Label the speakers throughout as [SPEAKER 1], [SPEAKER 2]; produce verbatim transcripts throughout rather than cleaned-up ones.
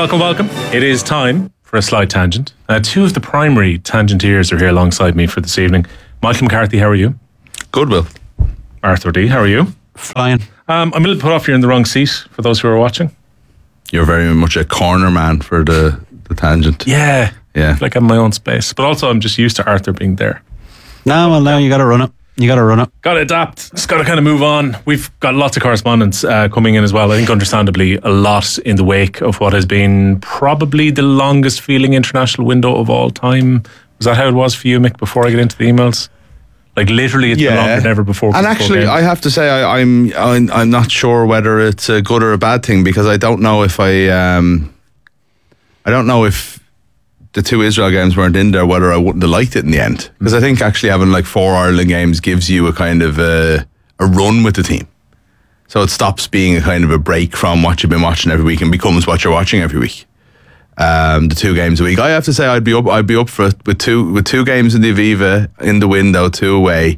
[SPEAKER 1] welcome, welcome. It is time for a slight tangent. Uh, two of the primary tangenteers are here alongside me for this evening. Michael McCarthy, how are you?
[SPEAKER 2] Good, Will.
[SPEAKER 1] Arthur D, how are you?
[SPEAKER 3] Flying.
[SPEAKER 1] Um, I'm a little put off you're in the wrong seat for those who are watching.
[SPEAKER 2] You're very much a corner man for the, the tangent.
[SPEAKER 1] Yeah.
[SPEAKER 2] Yeah.
[SPEAKER 1] I feel like I'm in my own space. But also I'm just used to Arthur being there.
[SPEAKER 3] No, well, now you got to run it. You got to run it.
[SPEAKER 1] Got to adapt. Just got to kind of move on. We've got lots of correspondence uh, coming in as well. I think understandably a lot in the wake of what has been probably the longest feeling international window of all time. Was that how it was for you, Mick, before I get into the emails? Like literally it's been longer than ever before.
[SPEAKER 2] And actually I have to say I, I'm, I'm I'm not sure whether it's a good or a bad thing, because I don't know if I um I don't know if the two Israel games weren't in there, whether I wouldn't have liked it in the end. Because I think actually having like four Ireland games gives you a kind of a, a run with the team. So it stops being a kind of a break from what you've been watching every week and becomes what you're watching every week. Um, the two games a week. I have to say I'd be up I'd be up for it with two with two games in the Aviva in the window, two away.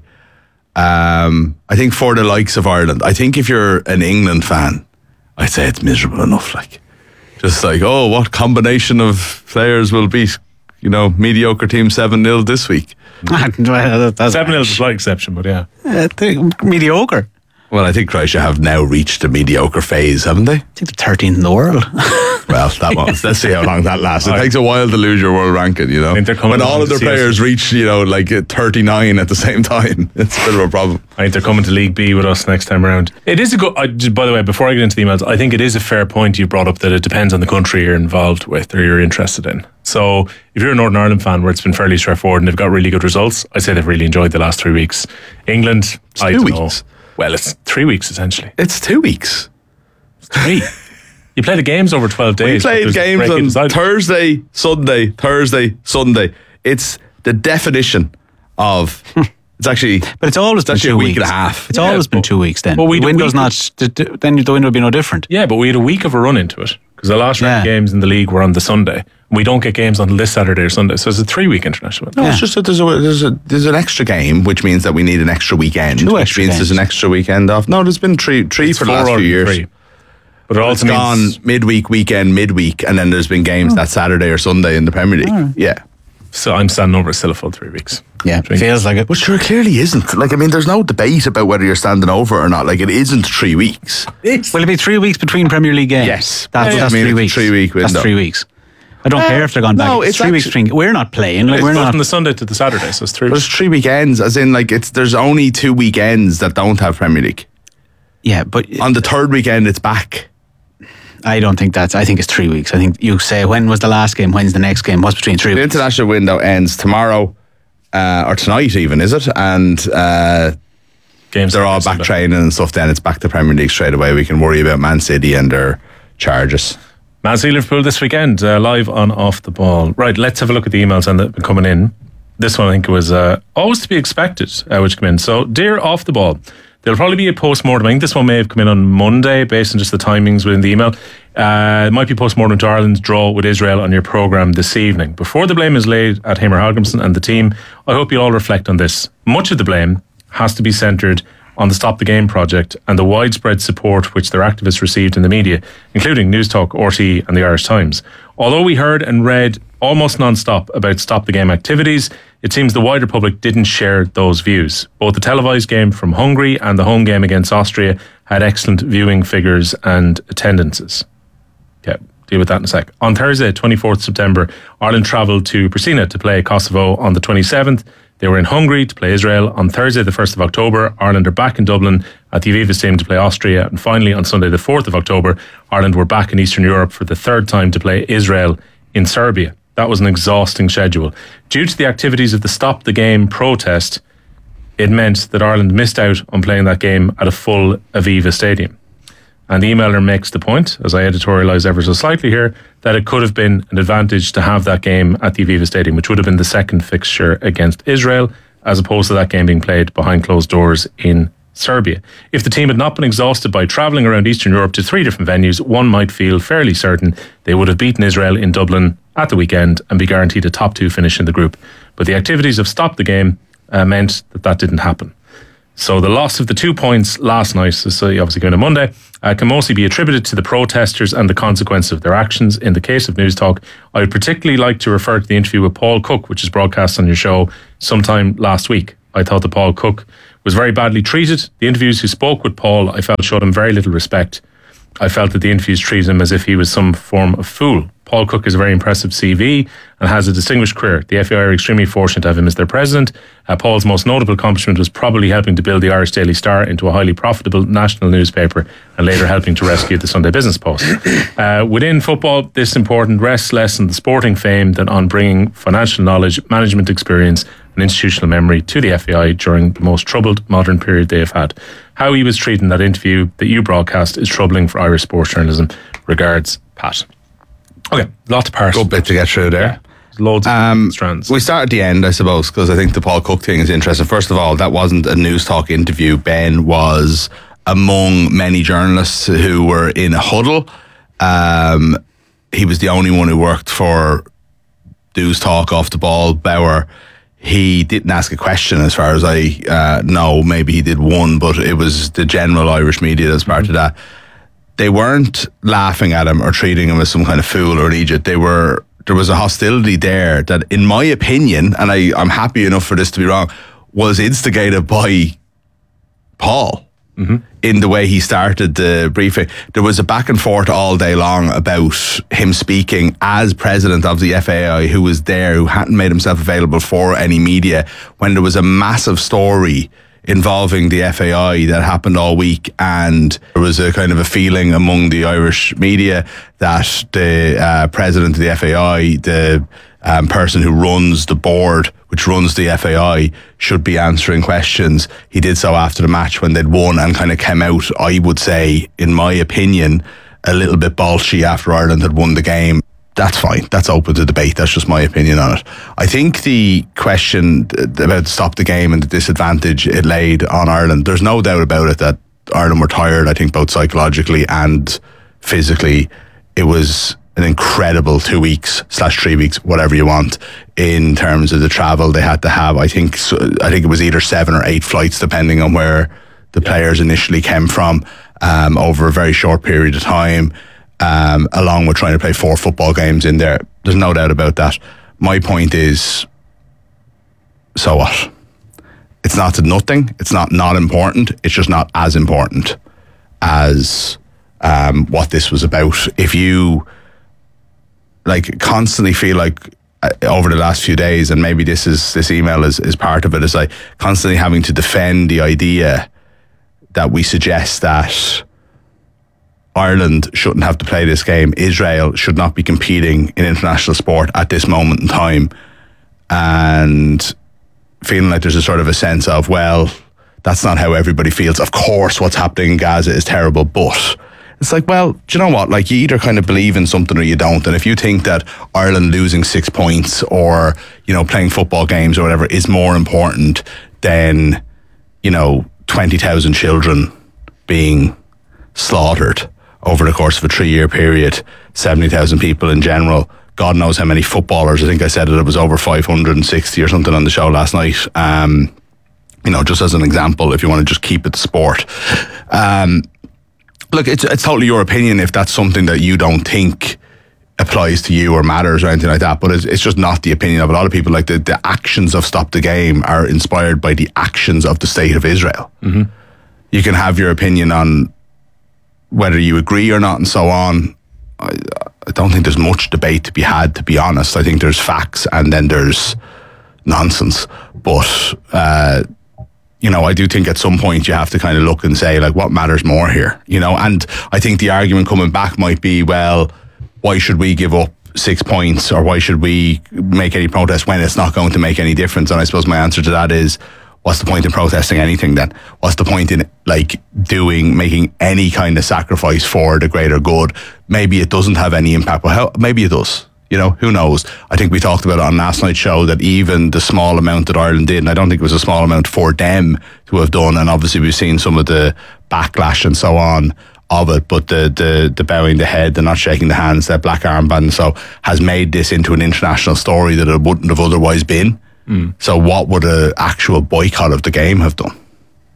[SPEAKER 2] Um, I think for the likes of Ireland, I think if you're an England fan, I'd say it's miserable enough. Like, just like, oh, what combination of players will beat, you know, mediocre team seven nil this week?
[SPEAKER 1] seven nil is a slight exception, but yeah.
[SPEAKER 3] Uh, mediocre.
[SPEAKER 2] Well, I think Croatia have now reached the mediocre phase, haven't they?
[SPEAKER 3] I think they're thirteenth in the world.
[SPEAKER 2] Well, that was, let's see how long that lasts. It
[SPEAKER 1] I,
[SPEAKER 2] takes a while to lose your world ranking, you know. When all of their players reach, you know, like thirty-nine at the same time, it's a bit of a problem.
[SPEAKER 1] I think they're coming to League B with us next time around. It is a good, I, by the way, before I get into the emails, I think it is a fair point you brought up that it depends on the country you're involved with or you're interested in. So if you're a Northern Ireland fan where it's been fairly straightforward and they've got really good results, I'd say they've really enjoyed the last three weeks. England,
[SPEAKER 2] it's
[SPEAKER 1] I
[SPEAKER 2] two
[SPEAKER 1] don't
[SPEAKER 2] weeks.
[SPEAKER 1] know. Well, it's three weeks essentially.
[SPEAKER 2] It's two weeks.
[SPEAKER 1] It's three. You play the games over twelve days.
[SPEAKER 2] We played games on Thursday, Sunday, Thursday, Sunday. It's the definition of. It's actually,
[SPEAKER 3] but it's always
[SPEAKER 2] it's
[SPEAKER 3] been
[SPEAKER 2] actually
[SPEAKER 3] two
[SPEAKER 2] a week
[SPEAKER 3] weeks.
[SPEAKER 2] and a half.
[SPEAKER 3] It's
[SPEAKER 2] yeah,
[SPEAKER 3] always been two weeks. Then
[SPEAKER 1] well, we
[SPEAKER 3] the window's
[SPEAKER 1] we,
[SPEAKER 3] not. Then the window would be no different.
[SPEAKER 1] Yeah, but we had a week of a run into it because the last round
[SPEAKER 3] yeah.
[SPEAKER 1] of games in the league were on the Sunday. We don't get games until this Saturday or Sunday, so it's a three-week international.
[SPEAKER 2] No,
[SPEAKER 1] yeah.
[SPEAKER 2] it's just that there's a there's a there's an extra game, which means that we need an extra weekend,
[SPEAKER 3] Two
[SPEAKER 2] which
[SPEAKER 3] extra
[SPEAKER 2] means
[SPEAKER 3] games.
[SPEAKER 2] there's an extra weekend off. No, there's been three three
[SPEAKER 1] it's
[SPEAKER 2] for the last few years.
[SPEAKER 1] Three. But it
[SPEAKER 2] it's
[SPEAKER 1] also
[SPEAKER 2] gone
[SPEAKER 1] means
[SPEAKER 2] midweek, weekend, midweek, and then there's been games
[SPEAKER 3] oh.
[SPEAKER 2] that Saturday or Sunday in the Premier League.
[SPEAKER 3] Oh.
[SPEAKER 2] Yeah.
[SPEAKER 1] So I'm standing over still a full three weeks.
[SPEAKER 3] Yeah, it feels like it.
[SPEAKER 2] But sure, it clearly isn't. Like, I mean, there's no debate about whether you're standing over or not. Like, it isn't three weeks.
[SPEAKER 3] It's, Will it be three weeks between Premier League games?
[SPEAKER 2] Yes.
[SPEAKER 3] That's,
[SPEAKER 2] yeah,
[SPEAKER 3] that's
[SPEAKER 2] I mean,
[SPEAKER 3] three weeks.
[SPEAKER 2] Three week window.
[SPEAKER 3] That's three weeks. I don't
[SPEAKER 2] uh,
[SPEAKER 3] care if they're gone back.
[SPEAKER 2] No,
[SPEAKER 3] it's,
[SPEAKER 2] it's
[SPEAKER 3] three
[SPEAKER 2] actually,
[SPEAKER 3] weeks between. We're not playing. Like,
[SPEAKER 1] it's
[SPEAKER 3] we're not
[SPEAKER 1] from the Sunday to the Saturday, so it's three
[SPEAKER 2] but
[SPEAKER 1] weeks.
[SPEAKER 2] It's three weekends, as in, like, it's there's only two weekends that don't have Premier League.
[SPEAKER 3] Yeah, but
[SPEAKER 2] on the third weekend, it's back.
[SPEAKER 3] I don't think that's. I think it's three weeks. I think you say when was the last game? When's the next game? What's between three
[SPEAKER 2] the
[SPEAKER 3] weeks?
[SPEAKER 2] The international window ends tomorrow, uh, or tonight even, is it? And uh,
[SPEAKER 1] games
[SPEAKER 2] they're all back training and stuff. Then it's back to Premier League straight away. We can worry about Man City and their charges.
[SPEAKER 1] Man City Liverpool this weekend, uh, live on Off the Ball. Right, let's have a look at the emails and that have been coming in. This one I think was uh, always to be expected, uh, which came in. So, dear Off the Ball, there'll probably be a post-mortem. I think this one may have come in on Monday based on just the timings within the email. Uh, it might be post-mortem to Ireland's draw with Israel on your programme this evening. Before the blame is laid at Hamer Hallgrimsson and the team, I hope you'll all reflect on this. Much of the blame has to be centred on the Stop the Game project and the widespread support which their activists received in the media, including News Talk, R T E and the Irish Times. Although we heard and read almost non-stop about Stop the Game activities, it seems the wider public didn't share those views. Both the televised game from Hungary and the home game against Austria had excellent viewing figures and attendances. Okay, deal with that in a sec. On Thursday, twenty-fourth September, Ireland travelled to Pristina to play Kosovo on the twenty-seventh. They were in Hungary to play Israel. On Thursday, the first of October, Ireland are back in Dublin at the Aviva Stadium to play Austria. And finally, on Sunday, the fourth of October, Ireland were back in Eastern Europe for the third time to play Israel in Serbia. That was an exhausting schedule. Due to the activities of the Stop the Game protest, it meant that Ireland missed out on playing that game at a full Aviva Stadium. And the emailer makes the point, as I editorialise ever so slightly here, that it could have been an advantage to have that game at the Aviva Stadium, which would have been the second fixture against Israel, as opposed to that game being played behind closed doors in Serbia. If the team had not been exhausted by travelling around Eastern Europe to three different venues, one might feel fairly certain they would have beaten Israel in Dublin at the weekend and be guaranteed a top two finish in the group. But the activities of Stop the Game uh, meant that that didn't happen. So the loss of the two points last night, so obviously going to Monday, uh, can mostly be attributed to the protesters and the consequences of their actions. In the case of News Talk, I would particularly like to refer to the interview with Paul Cook, which is broadcast on your show sometime last week. I thought that Paul Cook was very badly treated. The interviews who spoke with Paul, I felt, showed him very little respect. I felt that the interviews treated him as if he was some form of fool. Paul Cook has a very impressive C V and has a distinguished career. The F A I are extremely fortunate to have him as their president. Uh, Paul's most notable accomplishment was probably helping to build the Irish Daily Star into a highly profitable national newspaper and later helping to rescue the Sunday Business Post. Uh, within football, this important rests less on the sporting fame than on bringing financial knowledge, management experience and institutional memory to the F A I during the most troubled modern period they have had. How he was treated in that interview that you broadcast is troubling for Irish sports journalism. Regards, Pat. Okay, lot to parse.
[SPEAKER 2] Good bit to get through there.
[SPEAKER 1] Yeah, loads of
[SPEAKER 2] Um,
[SPEAKER 1] strands.
[SPEAKER 2] We start at the end, I suppose, because I think the Paul Cook thing is interesting. First of all, that wasn't a News Talk interview. Ben was among many journalists who were in a huddle. Um, he was the only one who worked for News Talk off the ball. Bauer, he didn't ask a question as far as I uh, know. Maybe he did one, but it was the general Irish media that's part mm-hmm. of that. They weren't laughing at him or treating him as some kind of fool or an idiot. They were, there was a hostility there that, in my opinion, and I, I'm happy enough for this to be wrong, was instigated by Paul mm-hmm. in the way he started the briefing. There was a back and forth all day long about him speaking as president of the F A I, who was there, who hadn't made himself available for any media, when there was a massive story involving the F A I that happened all week, and there was a kind of a feeling among the Irish media that the uh, president of the F A I, the um, person who runs the board which runs the F A I, should be answering questions. He did so after the match when they'd won and kind of came out, I would say, in my opinion, a little bit bolshy after Ireland had won the game. That's fine. That's open to debate. That's just my opinion on it. I think the question about stop the game and the disadvantage it laid on Ireland, there's no doubt about it that Ireland were tired, I think, both psychologically and physically. It was an incredible two weeks slash three weeks, whatever you want, in terms of the travel they had to have. I think I think it was either seven or eight flights, depending on where the yeah. players initially came from, um, over a very short period of time. Um, along with trying to play four football games in there. There's no doubt about that. My point is, so what? It's not nothing. It's not not important. It's just not as important as um, what this was about. If you like constantly feel like uh, over the last few days, and maybe this is this email is, is part of it, is like constantly having to defend the idea that we suggest that Ireland shouldn't have to play this game. Israel should not be competing in international sport at this moment in time. And feeling like there's a sort of a sense of, well, that's not how everybody feels. Of course, what's happening in Gaza is terrible, but it's like, well, do you know what? Like, you either kind of believe in something or you don't. And if you think that Ireland losing six points or, you know, playing football games or whatever is more important than, you know, twenty thousand children being slaughtered over the course of a three-year period, seventy thousand people in general, God knows how many footballers. I think I said that it was over five hundred sixty or something on the show last night. Um, you know, just as an example, if you want to just keep it to sport. Um, look, it's it's totally your opinion if that's something that you don't think applies to you or matters or anything like that, but it's, it's just not the opinion of a lot of people. Like, the, the actions of Stop the Game are inspired by the actions of the state of Israel. Mm-hmm. You can have your opinion on whether you agree or not and so on. I, I don't think there's much debate to be had, to be honest. I think there's facts and then there's nonsense. But, uh, you know, I do think at some point you have to kind of look and say, like, what matters more here? You know, and I think the argument coming back might be, well, why should we give up six points or why should we make any protest when it's not going to make any difference? And I suppose my answer to that is, what's the point in protesting anything then? What's the point in, like, doing, making any kind of sacrifice for the greater good? Maybe it doesn't have any impact, but how, maybe it does. You know, who knows? I think we talked about it on last night's show that even the small amount that Ireland did, and I don't think it was a small amount for them to have done, and obviously we've seen some of the backlash and so on of it, but the the the bowing the head, the not shaking the hands, that black armband, so has made this into an international story that it wouldn't have otherwise been. Mm. So what would an actual boycott of the game have done?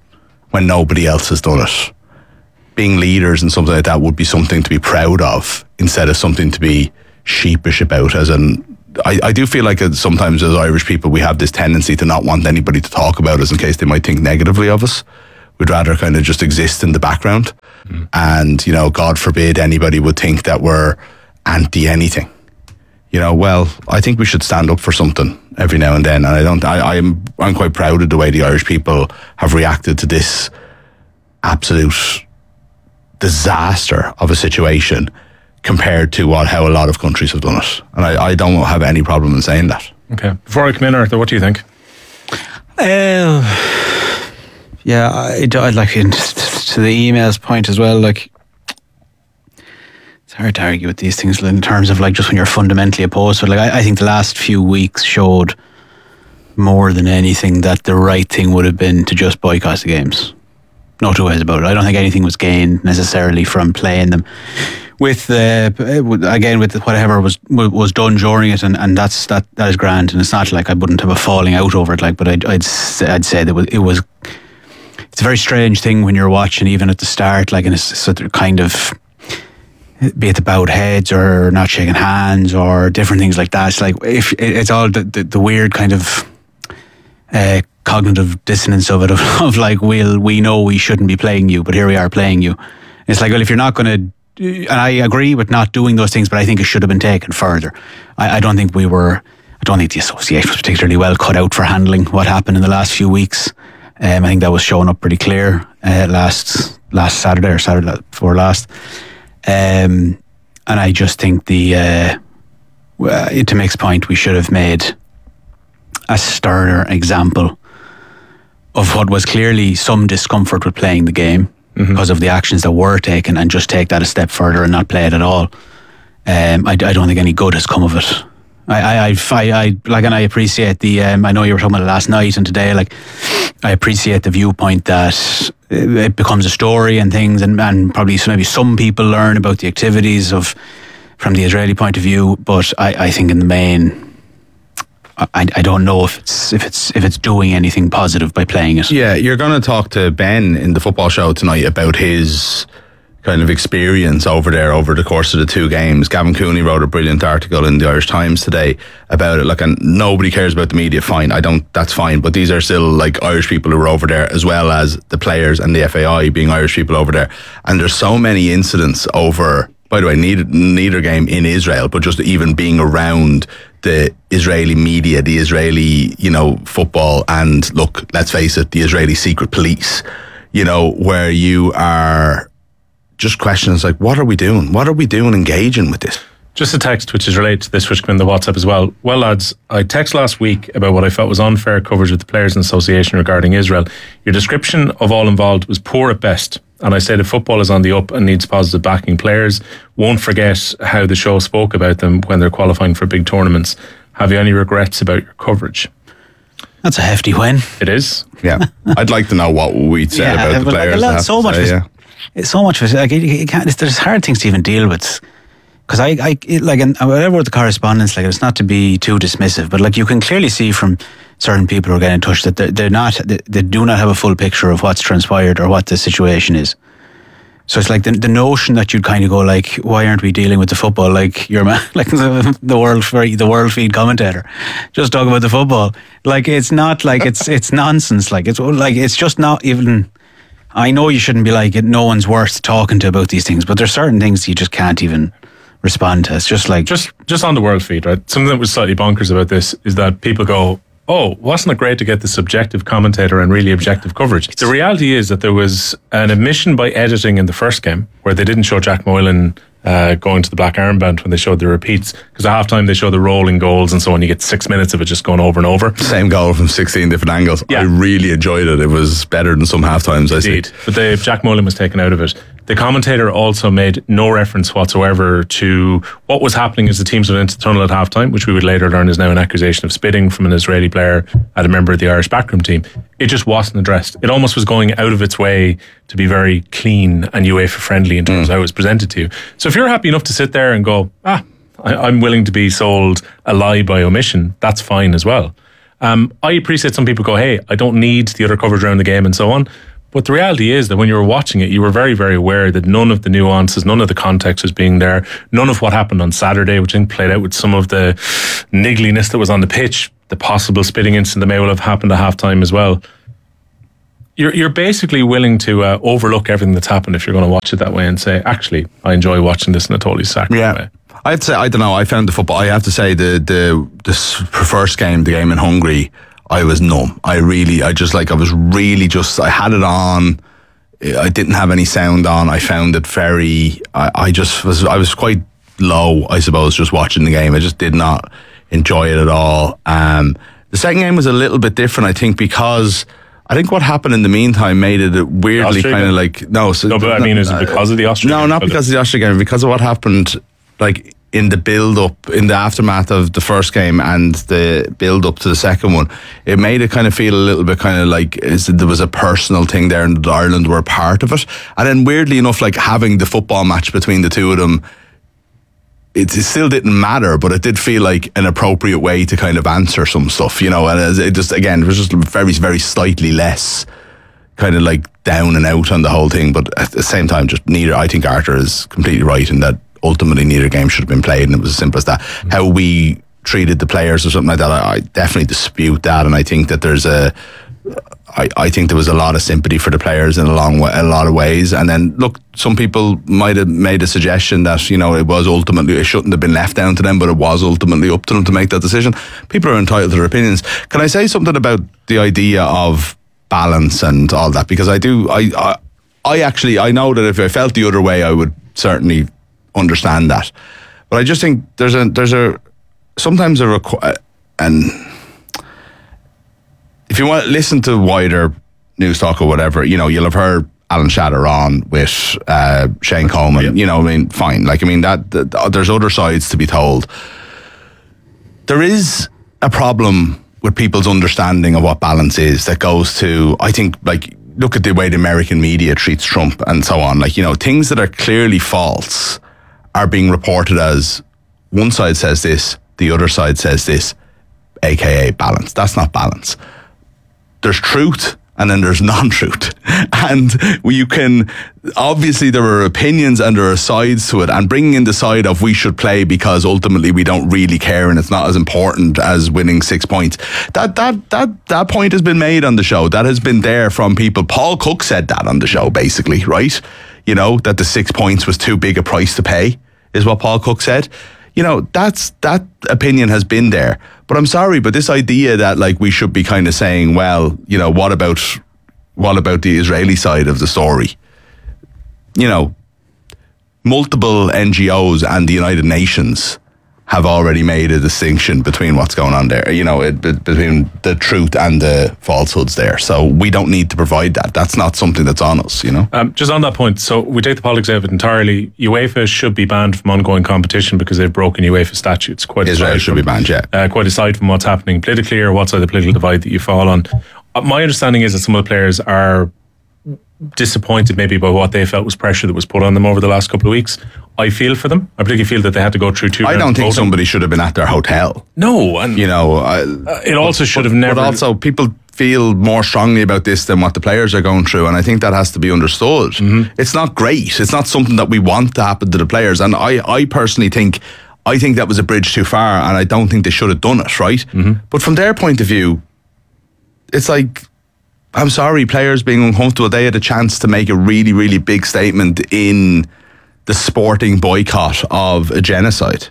[SPEAKER 2] when nobody else has done it. Being leaders and something like that would be something to be proud of instead of something to be sheepish about. As in, I, I do feel like sometimes as Irish people we have this tendency to not want anybody to talk about us in case they might think negatively of us. We'd rather kind of just exist in the background. Mm. And, you know, God forbid anybody would think that we're anti anything. You know, well, I think we should stand up for something every now and then. And I don't, I, I'm, I'm quite proud of the way the Irish people have reacted to this absolute disaster of a situation compared to what how a lot of countries have done it. And I, I don't have any problem in saying that.
[SPEAKER 1] Okay. Before I come in, Arthur, what do you think?
[SPEAKER 3] Uh, yeah, I, I'd like in, to the emails point as well, like, it's hard to argue with these things in terms of like just when you're fundamentally opposed. But like I, I think the last few weeks showed more than anything that the right thing would have been to just boycott the games. No two ways about it. I don't think anything was gained necessarily from playing them. With uh, again with whatever was was done during it, and, and that's that that is grand, and it's not like I wouldn't have a falling out over it. Like, but I'd I'd, I'd say that it was. It's a very strange thing when you're watching, even at the start, like, and it's sort of kind of, be it the bowed heads or not shaking hands or different things like that. It's like if it's all the the, the weird kind of. Uh, cognitive dissonance of it of, of like we'll we know we shouldn't be playing you, but here we are playing you. It's like, well, if you're not going to, and I agree with not doing those things, but I think it should have been taken further. I, I don't think we were I don't think the association was particularly well cut out for handling what happened in the last few weeks. um, I think that was shown up pretty clear uh, last last Saturday or Saturday before last, um, and I just think the uh, to Mick's point, we should have made a sterner example of what was clearly some discomfort with playing the game mm-hmm. because of the actions that were taken, and just take that a step further and not play it at all. Um, I, I don't think any good has come of it. I, I, I, I like, and I appreciate the. Um, I know you were talking about it last night and today. Like, I appreciate the viewpoint that it becomes a story and things, and, and probably maybe some people learn about the activities of from the Israeli point of view. But I, I think in the main. I, I don't know if it's if it's if it's doing anything positive by playing it.
[SPEAKER 2] Yeah, you're going to talk to Ben in the football show tonight about his kind of experience over there over the course of the two games. Gavin Cooney wrote a brilliant article in the Irish Times today about it. Like, and nobody cares about the media. Fine, I don't. That's fine. But these are still like Irish people who are over there, as well as the players and the F A I being Irish people over there. And there's so many incidents over. By the way, neither, neither game in Israel, but just even being around the Israeli media, the Israeli, you know, football, and look, let's face it, the Israeli secret police, you know, where you are just questions like, what are we doing? What are we doing engaging with this?
[SPEAKER 1] Just a text which is related to this, which came in the WhatsApp as well. Well, lads, I texted last week about what I felt was unfair coverage of the Players Association regarding Israel. Your description of all involved was poor at best. And I say that football is on the up and needs positive backing. Players won't forget how the show spoke about them when they're qualifying for big tournaments. Have you any regrets about your coverage?
[SPEAKER 3] That's a hefty win.
[SPEAKER 1] It is.
[SPEAKER 2] Yeah. I'd like to know what we'd said yeah, about the players.
[SPEAKER 3] Like, so much,
[SPEAKER 2] say,
[SPEAKER 3] was,
[SPEAKER 2] yeah.
[SPEAKER 3] It's so much of it. Like, you can't, there's hard things to even deal with. Because I, I it, like, and whatever with the correspondence, like, it's not to be too dismissive, but like, you can clearly see from certain people who are getting in touch that they're, they're not, they, they do not have a full picture of what's transpired or what the situation is. So it's like the, the notion that you'd kind of go like, why aren't we dealing with the football? Like you're like the, the world the world feed commentator, just talk about the football. Like it's not like it's it's nonsense. Like it's like it's just not even. I know you shouldn't be like it. No one's worth talking to about these things, but there's certain things you just can't even respond to. It's just like
[SPEAKER 1] just just on the world feed, right? Something that was slightly bonkers about this is that people go, oh, wasn't it great to get the subjective commentator and really objective coverage? The reality is that there was an admission by editing in the first game where they didn't show Jack Moylan uh, going to the black armband when they showed the repeats, because at half time they show the rolling goals and so on. You get six minutes of it just going over and over.
[SPEAKER 2] Same goal from sixteen different angles. Yeah. I really enjoyed it. It was better than some half times, I see.
[SPEAKER 1] But they, Jack Moylan was taken out of it. The commentator also made no reference whatsoever to what was happening as the teams went into the tunnel at halftime, which we would later learn is now an accusation of spitting from an Israeli player at a member of the Irish backroom team. It just wasn't addressed. It almost was going out of its way to be very clean and UEFA friendly in terms mm. of how it was presented to you. So if you're happy enough to sit there and go, ah, I, I'm willing to be sold a lie by omission, that's fine as well. Um, I appreciate some people go, hey, I don't need the other coverage around the game and so on. But the reality is that when you were watching it, you were very, very aware that none of the nuances, none of the context was being there. None of what happened on Saturday, which I think played out with some of the niggliness that was on the pitch, the possible spitting incident that may well have happened at halftime as well. You're you're basically willing to uh, overlook everything that's happened if you're going to watch it that way and say, actually, I enjoy watching this in a totally sacred
[SPEAKER 2] yeah.
[SPEAKER 1] way.
[SPEAKER 2] I'd say, I don't know, I found the football, I have to say, the, the, the first game, the game in Hungary, I was numb. I really, I just like, I was really just, I had it on. I didn't have any sound on. I found it very, I, I just was, I was quite low, I suppose, just watching the game. I just did not enjoy it at all. Um, the second game was a little bit different, I think, because I think what happened in the meantime made it weirdly kind of like, no. So,
[SPEAKER 1] no, but I mean, is it because of the Austria
[SPEAKER 2] No,
[SPEAKER 1] game?
[SPEAKER 2] not because of the Austria game, because of what happened, like, in the build up, in the aftermath of the first game and the build up to the second one. It made it kind of feel a little bit kind of like is there was a personal thing there and Ireland were a part of it. And then weirdly enough, like having the football match between the two of them, it, it still didn't matter, but it did feel like an appropriate way to kind of answer some stuff, you know. And it just, again, it was just very, very slightly less kind of like down and out on the whole thing. But at the same time, just neither, I think Arthur is completely right in that ultimately neither game should have been played, and it was as simple as that. Mm-hmm. How we treated the players or something like that, I, I definitely dispute that, and I think that there's a I, I think there was a lot of sympathy for the players in a long way, a lot of ways. And then look, some people might have made a suggestion that, you know, it was ultimately, it shouldn't have been left down to them, but it was ultimately up to them to make that decision. People are entitled to their opinions. Can I say something about the idea of balance and all that? Because I do I I, I actually I know that if I felt the other way, I would certainly understand that, but I just think there's a there's a sometimes a requ- and if you want to listen to wider news talk or whatever, you know, you'll have heard Alan Shatter on with uh, Shane Coleman. Yeah. You know, I mean, fine. Like, I mean, that, that there's other sides to be told. There is a problem with people's understanding of what balance is that goes to, I think, like, look at the way the American media treats Trump and so on. Like, you know, things that are clearly false are being reported as one side says this, the other side says this, aka balance. That's not balance. There's truth and then there's non-truth. And you can, obviously there are opinions and there are sides to it, and bringing in the side of we should play because ultimately we don't really care and it's not as important as winning six points. That that that that point has been made on the show. That has been there from people. Paul Cook said that on the show, basically, right? You know, that the six points was too big a price to pay, is what Paul Cook said. You know, that's that opinion has been there. But I'm sorry, but this idea that like we should be kind of saying, well, you know, what about what about the Israeli side of the story? You know, multiple N G Os and the United Nations have already made a distinction between what's going on there, you know, it, between the truth and the falsehoods there. So we don't need to provide that. That's not something that's on us, you know.
[SPEAKER 1] Um, just on that point, so we take the politics out of it entirely. UEFA should be banned from ongoing competition because they've broken UEFA statutes. Quite
[SPEAKER 2] Israel should
[SPEAKER 1] from,
[SPEAKER 2] be banned, yeah.
[SPEAKER 1] Uh, quite aside from what's happening politically or what's the political divide that you fall on. Uh, my understanding is that some of the players are disappointed maybe by what they felt was pressure that was put on them over the last couple of weeks. I feel for them. I particularly feel that they had to go through two
[SPEAKER 2] I
[SPEAKER 1] rounds
[SPEAKER 2] don't
[SPEAKER 1] of
[SPEAKER 2] think
[SPEAKER 1] voting.
[SPEAKER 2] somebody should have been at their hotel.
[SPEAKER 1] No, and
[SPEAKER 2] you know, I,
[SPEAKER 1] uh, it also
[SPEAKER 2] but,
[SPEAKER 1] should have
[SPEAKER 2] but,
[SPEAKER 1] never.
[SPEAKER 2] But also, people feel more strongly about this than what the players are going through, and I think that has to be understood. Mm-hmm. It's not great. It's not something that we want to happen to the players, and I, I personally think, I think that was a bridge too far, and I don't think they should have done it. Right, mm-hmm. But from their point of view, it's like, I'm sorry, players being uncomfortable, they had a chance to make a really, really big statement in the sporting boycott of a genocide.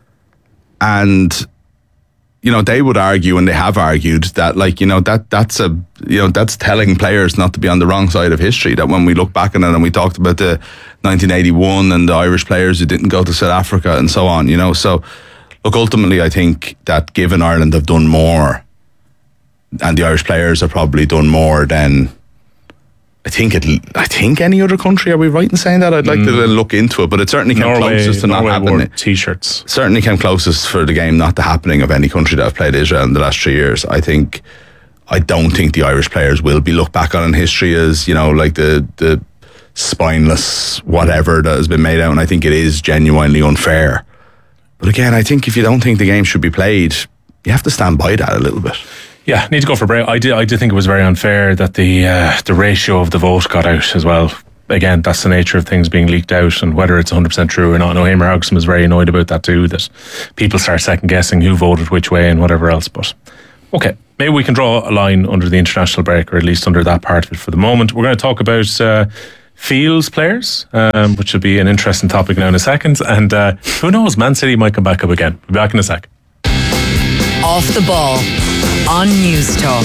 [SPEAKER 2] And, you know, they would argue, and they have argued, that, like, you know, that that's a, you know, that's telling players not to be on the wrong side of history. That when we look back on it and we talked about the nineteen eighty-one and the Irish players who didn't go to South Africa and so on, you know. So, look, ultimately, I think that given Ireland have done more, and the Irish players have probably done more than I think it. I think any other country. Are we right in saying that? I'd like mm. to look into it, but it certainly came
[SPEAKER 1] Norway,
[SPEAKER 2] closest to
[SPEAKER 1] Norway
[SPEAKER 2] not happening.
[SPEAKER 1] T-shirts
[SPEAKER 2] certainly came closest for the game not the happening of any country that have played Israel in the last three years. I think. I don't think the Irish players will be looked back on in history as, you know, like the the spineless whatever that has been made out, and I think it is genuinely unfair. But again, I think if you don't think the game should be played, you have to stand by that a little bit.
[SPEAKER 1] Yeah, need to go for a break. I did, I did think it was very unfair that the uh, the ratio of the vote got out as well. Again, that's the nature of things being leaked out, and whether it's one hundred percent true or not. I know Eamon Haugesson was very annoyed about that too, that people start second guessing who voted which way and whatever else. But okay, maybe we can draw a line under the international break, or at least under that part of it for the moment. We're going to talk about uh, Fields players, um, which will be an interesting topic now in a second. And uh, who knows, Man City might come back up again. We'll be back in a sec.
[SPEAKER 4] Off the Ball on News Talk.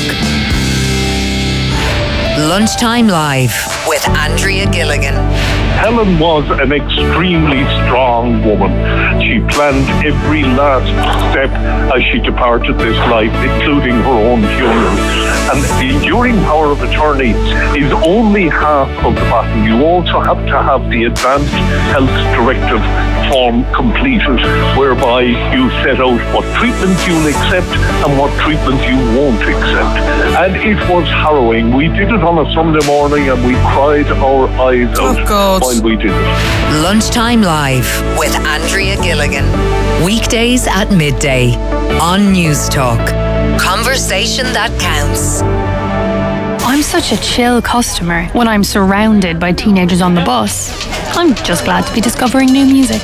[SPEAKER 4] Lunchtime Live with Andrea Gilligan.
[SPEAKER 5] Helen was an extremely strong woman. She planned every last step as she departed this life, including her own funeral. And the enduring power of attorney is only half of the battle. You also have to have the advanced health directive form completed, whereby you set out what treatment you'll accept and what treatment you won't accept. And it was harrowing. We did it on a Sunday morning and we cried our eyes out
[SPEAKER 4] oh
[SPEAKER 5] while we did it.
[SPEAKER 4] Lunchtime Live with Andrea Gilligan. Weekdays at midday on News Talk. Conversation that counts.
[SPEAKER 6] I'm such a chill customer when I'm surrounded by teenagers on the bus. I'm just glad to be discovering new music.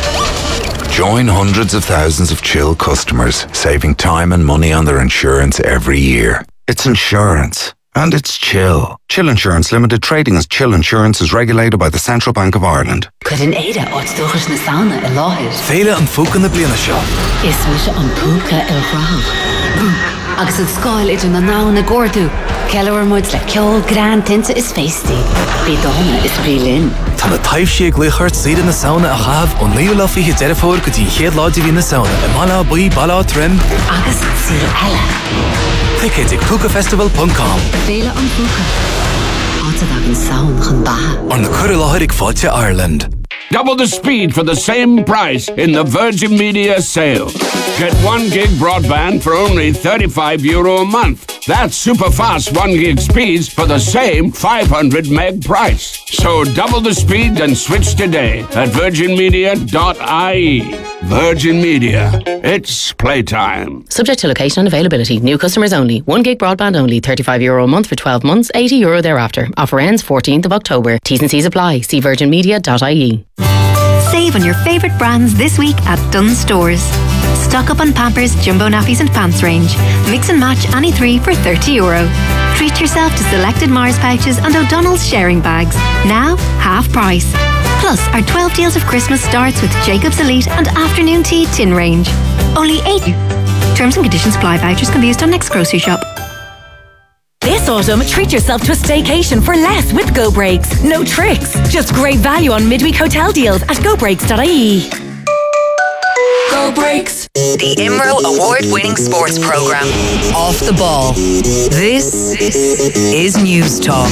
[SPEAKER 7] Join hundreds of thousands of chill customers saving time and money on their insurance every year. It's insurance. And it's Chill. Chill Insurance Limited, trading as Chill Insurance, is regulated by the Central Bank of Ireland.
[SPEAKER 8] Could an éire áit dúchas na sauna a láthir?
[SPEAKER 9] Féile an fúcan na bliana seo.
[SPEAKER 8] Is muise an púca il rang. Agus an scáil idir na ná na gordú. Ceilewar muid le ceol gran tinte is feisty. Bí dóna is brilin.
[SPEAKER 9] Tá na taobh sé gluchart saoire na sauna a chaf on líú lafiche derefór go dtí chéad láidir hí na sauna. I mala buí bala trim.
[SPEAKER 8] Agus sír eile.
[SPEAKER 9] Ticket at puka festival dot com.
[SPEAKER 8] Féile an púca. Áta dagan saun chun batha.
[SPEAKER 9] On the Curragh Fáilte, Ireland.
[SPEAKER 10] Double the speed for the same price in the Virgin Media sale. Get one gig broadband for only thirty-five euro a month. That's super fast one gig speeds for the same five hundred meg price. So double the speed and switch today at virgin media dot I E. Virgin Media. It's playtime.
[SPEAKER 11] Subject to location and availability. New customers only. one gig broadband only. thirty-five euro a month for twelve months. eighty euro thereafter. Offer ends fourteenth of October. T's and C's apply. See virgin media dot I E.
[SPEAKER 12] Save on your favourite brands this week at Dunnes Stores. Stock up on Pampers, Jumbo Nappies and Pants range. Mix and match any three for thirty euro. Treat yourself to selected Mars pouches and O'Donnell's sharing bags. Now, half price. Plus, our twelve deals of Christmas starts with Jacob's Elite and Afternoon Tea tin range. Only eight. Terms and conditions apply. Vouchers can be used on next grocery shop.
[SPEAKER 13] This autumn, treat yourself to a staycation for less with Go Breaks. No tricks, just great value on midweek hotel deals at go breaks dot I E.
[SPEAKER 4] Go Breaks. The I M R O award-winning sports program. Off the Ball. This is News Talk.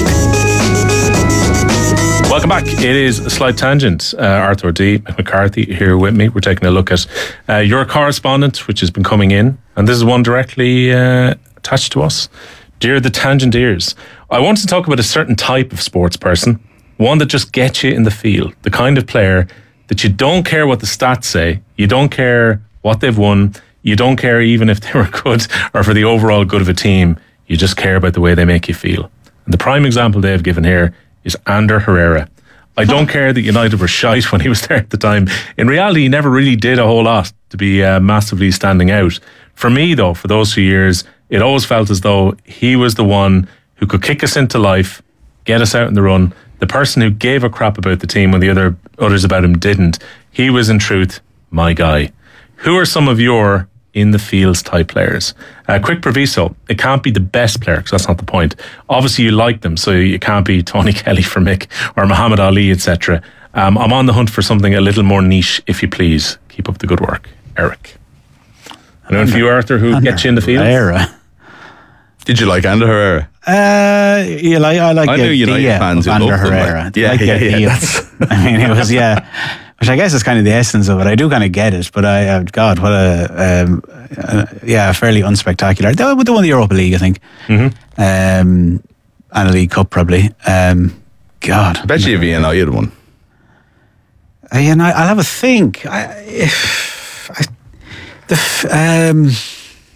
[SPEAKER 1] Welcome back. It is a slight tangent. Uh, Arthur D. McCarthy here with me. We're taking a look at uh, your correspondence, which has been coming in, and this is one directly uh, attached to us. Dear the Tangenteers, I want to talk about a certain type of sports person, one that just gets you in the field, the kind of player that you don't care what the stats say, you don't care what they've won, you don't care even if they were good or for the overall good of a team, you just care about the way they make you feel. And the prime example they've given here is Ander Herrera. I don't care that United were shite when he was there at the time. In reality, he never really did a whole lot to be uh, massively standing out. For me, though, for those few years, it always felt as though he was the one who could kick us into life, get us out in the run, the person who gave a crap about the team when the other others about him didn't. He was, in truth, my guy. Who are some of your in-the-fields type players? Uh, quick proviso, it can't be the best player, because that's not the point. Obviously, you like them, so you can't be Tony Kelly for Mick, or Muhammad Ali, et cetera. Um, I'm on the hunt for something a little more niche, if you please. Keep up the good work. Eric. Anyone for you, Arthur, who gets you in the field?
[SPEAKER 3] Herrera.
[SPEAKER 2] Did you like Ander Herrera?
[SPEAKER 3] Uh, yeah, like, I like
[SPEAKER 2] I
[SPEAKER 3] the
[SPEAKER 2] knew United
[SPEAKER 3] idea
[SPEAKER 2] fans
[SPEAKER 3] of
[SPEAKER 2] who
[SPEAKER 3] Ander
[SPEAKER 2] loved them,
[SPEAKER 3] Herrera.
[SPEAKER 2] like- yeah,
[SPEAKER 3] Like the
[SPEAKER 2] yeah, yeah,
[SPEAKER 3] idea.
[SPEAKER 2] that's-
[SPEAKER 3] I mean, it was, yeah, which I guess is kind of the essence of it. I do kind of get it, but I, uh, God, what a, um, uh, yeah, fairly unspectacular. They, they won the Europa League, I think.
[SPEAKER 1] Mm-hmm.
[SPEAKER 3] Um, and a League Cup, probably. Um, God.
[SPEAKER 2] I bet you if United won.
[SPEAKER 3] Uh, yeah, no, I'll have a think. I, if, I, the, f- um,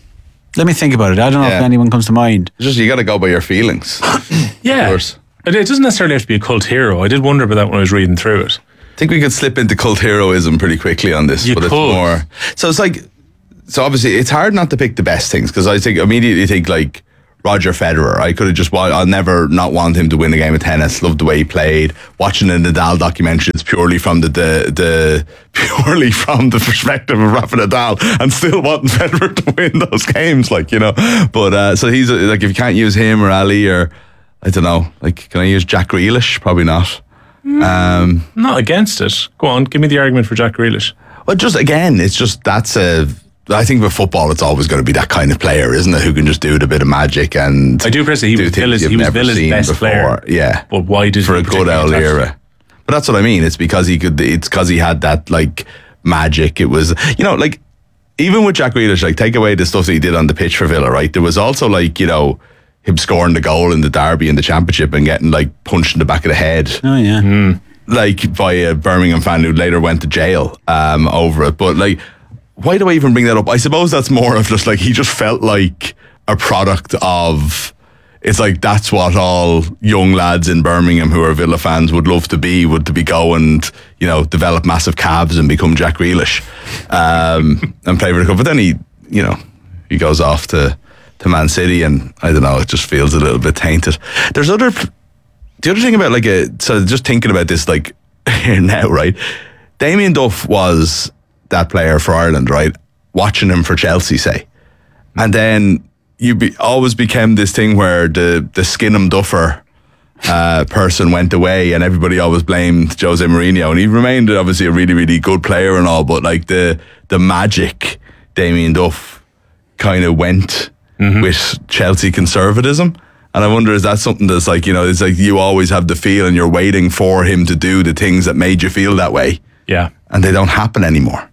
[SPEAKER 3] Let me think about it. I don't know
[SPEAKER 2] Yeah.
[SPEAKER 3] if anyone comes to mind.
[SPEAKER 2] It's just you got to go by your feelings.
[SPEAKER 1] Yeah.
[SPEAKER 2] Of course.
[SPEAKER 1] It it doesn't necessarily have to be a cult hero. I did wonder about that when I was reading through it.
[SPEAKER 2] I think we could slip into cult heroism pretty quickly on this,
[SPEAKER 1] You
[SPEAKER 2] but
[SPEAKER 1] could.
[SPEAKER 2] it's more. So it's like, so obviously it's hard not to pick the best things because I think immediately think like Roger Federer. I could have just, wa- I'll never not want him to win a game of tennis. Loved the way he played. Watching the Nadal documentary, it's purely from the the, the purely from the perspective of Rafa Nadal, and still wanting Federer to win those games, like you know. But uh, so he's uh, like, if you can't use him or Ali or I don't know, like can I use Jack Grealish? Probably not. Um,
[SPEAKER 1] Not against it. Go on, give me the argument for Jack Grealish.
[SPEAKER 2] Well, just again, it's just that's a. I think with football, it's always going to be that kind of player, isn't it? Who can just do the bit of magic and.
[SPEAKER 1] I do appreciate he
[SPEAKER 2] do
[SPEAKER 1] was
[SPEAKER 2] things
[SPEAKER 1] Villa's,
[SPEAKER 2] you've
[SPEAKER 1] he was
[SPEAKER 2] never
[SPEAKER 1] Villa's
[SPEAKER 2] seen
[SPEAKER 1] best
[SPEAKER 2] before.
[SPEAKER 1] player.
[SPEAKER 2] Yeah,
[SPEAKER 1] But why did
[SPEAKER 2] for
[SPEAKER 1] he
[SPEAKER 2] a good
[SPEAKER 1] particularly
[SPEAKER 2] old
[SPEAKER 1] attach-
[SPEAKER 2] era? But that's what I mean. It's because he could. It's because he had that like magic. It was, you know, like even with Jack Grealish, like take away the stuff that he did on the pitch for Villa, right? There was also like you know him scoring the goal in the derby in the championship and getting like punched in the back of the head.
[SPEAKER 3] Oh yeah.
[SPEAKER 2] Like by a Birmingham fan who later went to jail um, over it. But like, why do I even bring that up? I suppose that's more of just like he just felt like a product of. It's like that's what all young lads in Birmingham who are Villa fans would love to be. Would to be go and you know develop massive calves and become Jack Grealish um, and play for the club. But then he, you know, he goes off to to Man City, and I don't know. It just feels a little bit tainted. There's other. The other thing about like a so just thinking about this like here now, right? Damien Duff was that player for Ireland, right? Watching him for Chelsea, say, and then you be, always became this thing where the the Skinham Duffer uh, person went away, and everybody always blamed Jose Mourinho, and he remained obviously a really really good player and all, but like the the magic Damien Duff kind of went mm-hmm. with Chelsea conservatism. And I wonder, is that something that's like, you know, it's like you always have the feel and you're waiting for him to do the things that made you feel that way.
[SPEAKER 1] Yeah.
[SPEAKER 2] And they don't happen anymore.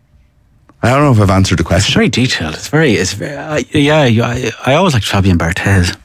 [SPEAKER 2] I don't know if I've answered the question.
[SPEAKER 3] It's very detailed. It's very, it's very, uh, yeah, you- I, I always liked Fabian Barthez.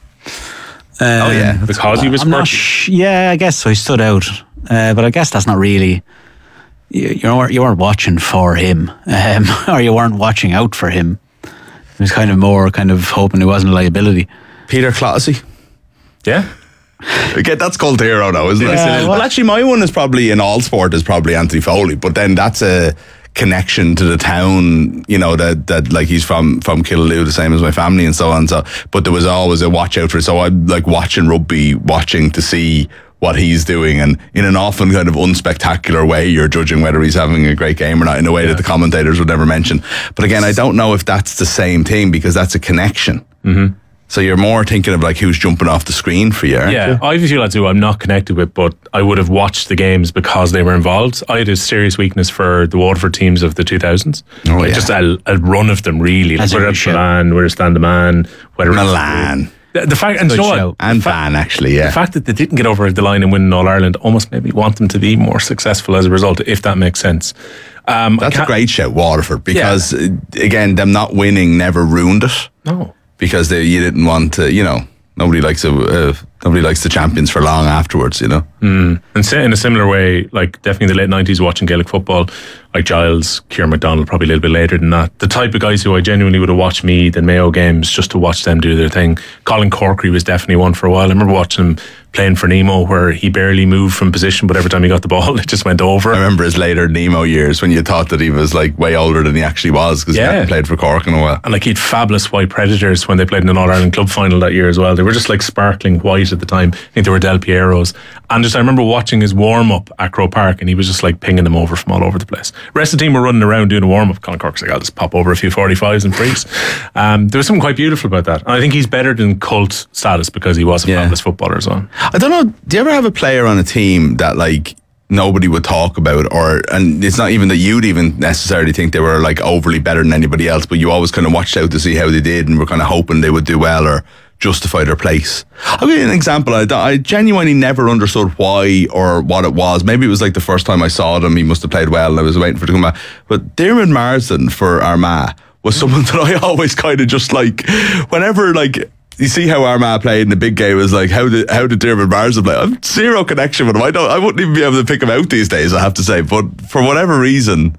[SPEAKER 3] Um,
[SPEAKER 2] Oh, yeah.
[SPEAKER 1] Because he was
[SPEAKER 3] I'm not
[SPEAKER 1] quirky.
[SPEAKER 3] sh- yeah, I guess so. He stood out. Uh, but I guess that's not really, you, you, weren't, you weren't watching for him, um, or you weren't watching out for him. It was kind of more kind of hoping he wasn't a liability.
[SPEAKER 2] Peter Clattersy.
[SPEAKER 1] Yeah.
[SPEAKER 2] Okay, that's called hero now, isn't
[SPEAKER 3] Yeah,
[SPEAKER 2] it?
[SPEAKER 3] well-
[SPEAKER 2] Well, actually, my one is probably in all sport is probably Anthony Foley, but then that's a connection to the town, you know, that that like he's from from Killaloe, the same as my family and so on. So, but there was always a watch out for it. So I'm like watching rugby, watching to see what he's doing, and in an often kind of unspectacular way, you're judging whether he's having a great game or not in a way that the commentators would never mention. But again, I don't know if that's the same thing because that's a connection.
[SPEAKER 1] Mm-hmm.
[SPEAKER 2] So you're more thinking of like who's jumping off the screen for you, aren't
[SPEAKER 1] Yeah,
[SPEAKER 2] you?
[SPEAKER 1] I have a few lads who I'm not connected with, but I would have watched the games because they were involved. I had a serious weakness for the Waterford teams of the two thousands.
[SPEAKER 2] Oh,
[SPEAKER 1] like
[SPEAKER 2] yeah.
[SPEAKER 1] Just a, a run of them, really. Like
[SPEAKER 3] As
[SPEAKER 1] whether
[SPEAKER 3] every
[SPEAKER 1] it's
[SPEAKER 3] show.
[SPEAKER 1] Milan, whether it's Stan the Man, whether
[SPEAKER 2] Milan.
[SPEAKER 1] it's... The, the fact, and
[SPEAKER 3] Good
[SPEAKER 1] you know
[SPEAKER 3] show.
[SPEAKER 1] what?
[SPEAKER 2] And Van, actually, yeah.
[SPEAKER 1] The fact that they didn't get over the line and win All Ireland almost maybe want them to be more successful as a result, if that makes sense. Um, I
[SPEAKER 2] That's a
[SPEAKER 1] can't-
[SPEAKER 2] great shout, Waterford, because uh, again, them not winning never ruined it.
[SPEAKER 1] No.
[SPEAKER 2] Because they, you didn't want to, you know, nobody likes a, uh, nobody likes the champions for long afterwards, you know.
[SPEAKER 1] Mm. And say in a similar way, like definitely the late nineties watching Gaelic football, like Giles, Kieran MacDonald, probably a little bit later than that. The type of guys who I genuinely would have watched Meath and Mayo games just to watch them do their thing. Colin Corkery was definitely one for a while. I remember watching him playing for Nemo where he barely moved from position, but every time he got the ball, it just went over.
[SPEAKER 2] I remember his later Nemo years when you thought that he was like way older than he actually was because
[SPEAKER 1] Yeah.
[SPEAKER 2] he hadn't played for Cork in a while.
[SPEAKER 1] And like he had fabulous white Predators when they played in an All-Ireland club final that year as well. They were just like sparkling white at the time. I think they were Del Piero's. And just I remember watching his warm-up at Crow Park and he was just like pinging them over from all over the place. The rest of the team were running around doing a warm-up. Colin Cork's like, I'll just pop over a few forty-fives and freaks. Um, there was something quite beautiful about that. And I think he's better than cult status because he was a
[SPEAKER 2] Yeah.
[SPEAKER 1] fabulous footballer as well.
[SPEAKER 2] I don't know, do you ever have a player on a team that like nobody would talk about, or and it's not even that you'd even necessarily think they were like overly better than anybody else, but you always kind of watched out to see how they did and were kind of hoping they would do well or justify their place. I'll give you an example. I, I genuinely never understood why or what it was. Maybe it was like the first time I saw them, he must have played well and I was waiting for it to come back. But Diarmuid Marsden for Armagh was someone that I always kind of just like, whenever like, you see how Armagh played in the big game, is like, how did how did Diarmuid Marsden play? I've zero connection with him. I don't. I wouldn't even be able to pick him out these days, I have to say. But for whatever reason,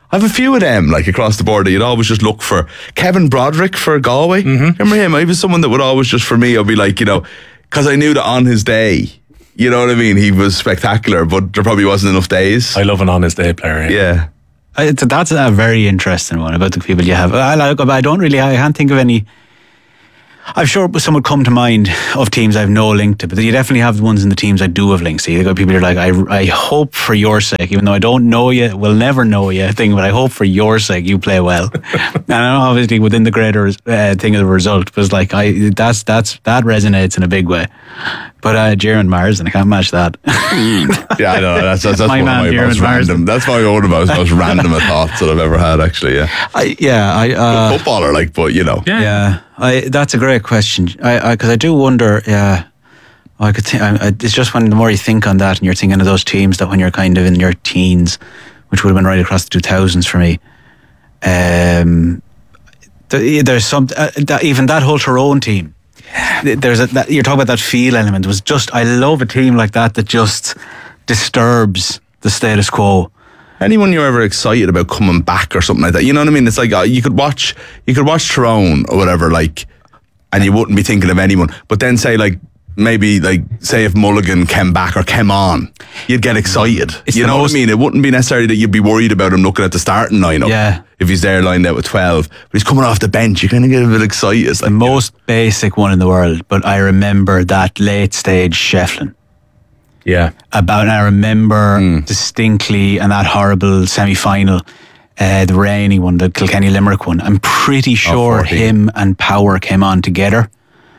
[SPEAKER 2] I have a few of them, like across the board, that you'd always just look for. Kevin Broderick for Galway. Mm-hmm. Remember him? He was someone that would always just, for me, I'd be like, you know, because I knew that on his day, you know what I mean, he was spectacular, but there probably wasn't enough days.
[SPEAKER 1] I love an on his day player.
[SPEAKER 2] Yeah. yeah.
[SPEAKER 3] I, that's a very interesting one about the people you have. I like, but I don't really, I can't think of any. I'm sure some would come to mind of teams I have no link to, but you definitely have the ones in the teams I do have links to. You got people who are like, I, I hope for your sake, even though I don't know you, will never know you, thing, but I hope for your sake you play well. And I know obviously within the greater uh, thing of the result, was like, I that's that's that resonates in a big way. But uh, Jaron Marsden, I can't match that.
[SPEAKER 2] Yeah, I know. That's, that's, that's
[SPEAKER 3] my
[SPEAKER 2] one
[SPEAKER 3] man,
[SPEAKER 2] of my
[SPEAKER 3] Jaron
[SPEAKER 2] most
[SPEAKER 3] Marsden.
[SPEAKER 2] random. That's my one of my most random thoughts that I've ever had, actually, yeah.
[SPEAKER 3] I, yeah, I... Uh,
[SPEAKER 2] Good footballer, like, but, you know.
[SPEAKER 3] Yeah. yeah I, that's a great question. I Because I, I do wonder, yeah... I could think, I, it's just when the more you think on that and you're thinking of those teams that when you're kind of in your teens, which would have been right across the two thousands for me, um, there's some... Uh, that, even that whole Tyrone team, there's a, that, you're talking about that feel element. It was just, I love a team like that that just disturbs the status quo.
[SPEAKER 2] Anyone you're ever excited about coming back or something like that, you know what I mean? It's like uh, you could watch, you could watch Tyrone or whatever, like, and you wouldn't be thinking of anyone. But then say like maybe like say if Mulligan came back or came on, you'd get excited.
[SPEAKER 3] It's
[SPEAKER 2] you know
[SPEAKER 3] most,
[SPEAKER 2] what I mean? It wouldn't be necessarily that you'd be worried about him looking at the starting lineup.
[SPEAKER 3] Yeah.
[SPEAKER 2] If he's there lined out with twelve, but he's coming off the bench, you kind of get a bit excited. It's
[SPEAKER 3] the
[SPEAKER 2] like,
[SPEAKER 3] most you know, basic one in the world, but I remember that late stage Shefflin.
[SPEAKER 1] Yeah.
[SPEAKER 3] About, I remember mm. distinctly, and that horrible semi-final, uh, the rainy one, the Kilkenny Limerick one. I'm pretty sure oh, him and Power came on together.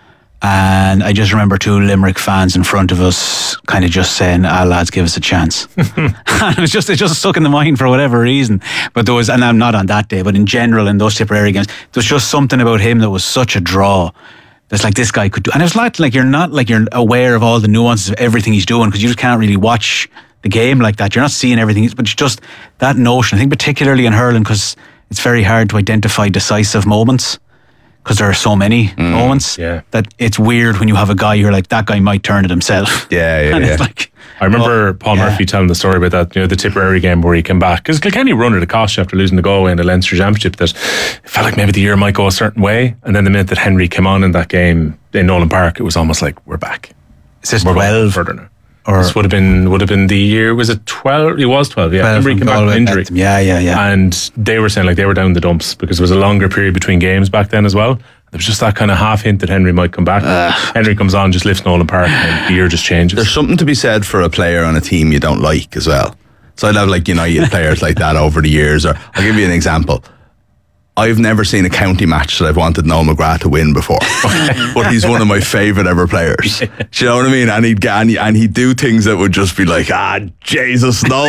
[SPEAKER 3] And I just remember two Limerick fans in front of us kind of just saying, ah, lads, give us a chance. And it was just, it just stuck in the mind for whatever reason. But there was, and I'm not on that day, but in general, in those Tipperary games, there was just something about him that was such a draw. That's like, this guy could do. And it was like, like you're not like you're aware of all the nuances of everything he's doing because you just can't really watch the game like that. You're not seeing everything. But it's just that notion, I think particularly in hurling, because it's very hard to identify decisive moments. Because there are so many mm, moments
[SPEAKER 1] yeah.
[SPEAKER 3] that it's weird when you have a guy you're like, that guy might turn it himself.
[SPEAKER 2] Yeah, yeah,
[SPEAKER 3] and
[SPEAKER 2] yeah.
[SPEAKER 3] It's like,
[SPEAKER 1] I remember
[SPEAKER 3] oh,
[SPEAKER 1] Paul
[SPEAKER 3] yeah.
[SPEAKER 1] Murphy telling the story about that, you know, the Tipperary game where he came back. Because Kilkenny run it across after losing the Galway in the Leinster Championship that it felt like maybe the year might go a certain way. And then the minute that Henry came on in that game in Nolan Park, it was almost like, we're back.
[SPEAKER 3] Is this
[SPEAKER 1] we're
[SPEAKER 3] twelve?
[SPEAKER 1] Further now. Or this would have been would have been the year, was it twelve? It was twelve, yeah.
[SPEAKER 3] twelve
[SPEAKER 1] Henry came back with injury.
[SPEAKER 3] Yeah, yeah, yeah.
[SPEAKER 1] And they were saying like they were down the dumps because there was a longer period between games back then as well. There was just that kind of half hint that Henry might come back. Uh, Henry comes on, just lifts Nolan Park, and the year just changes.
[SPEAKER 2] There's something to be said for a player on a team you don't like as well. So I'd have like United players like that over the years. Or I'll give you an example. I've never seen a county match that I've wanted Noel McGrath to win before, but he's one of my favourite ever players. Yeah. Do you know what I mean? And he'd get, and, he, and he'd do things that would just be like, ah, Jesus, no.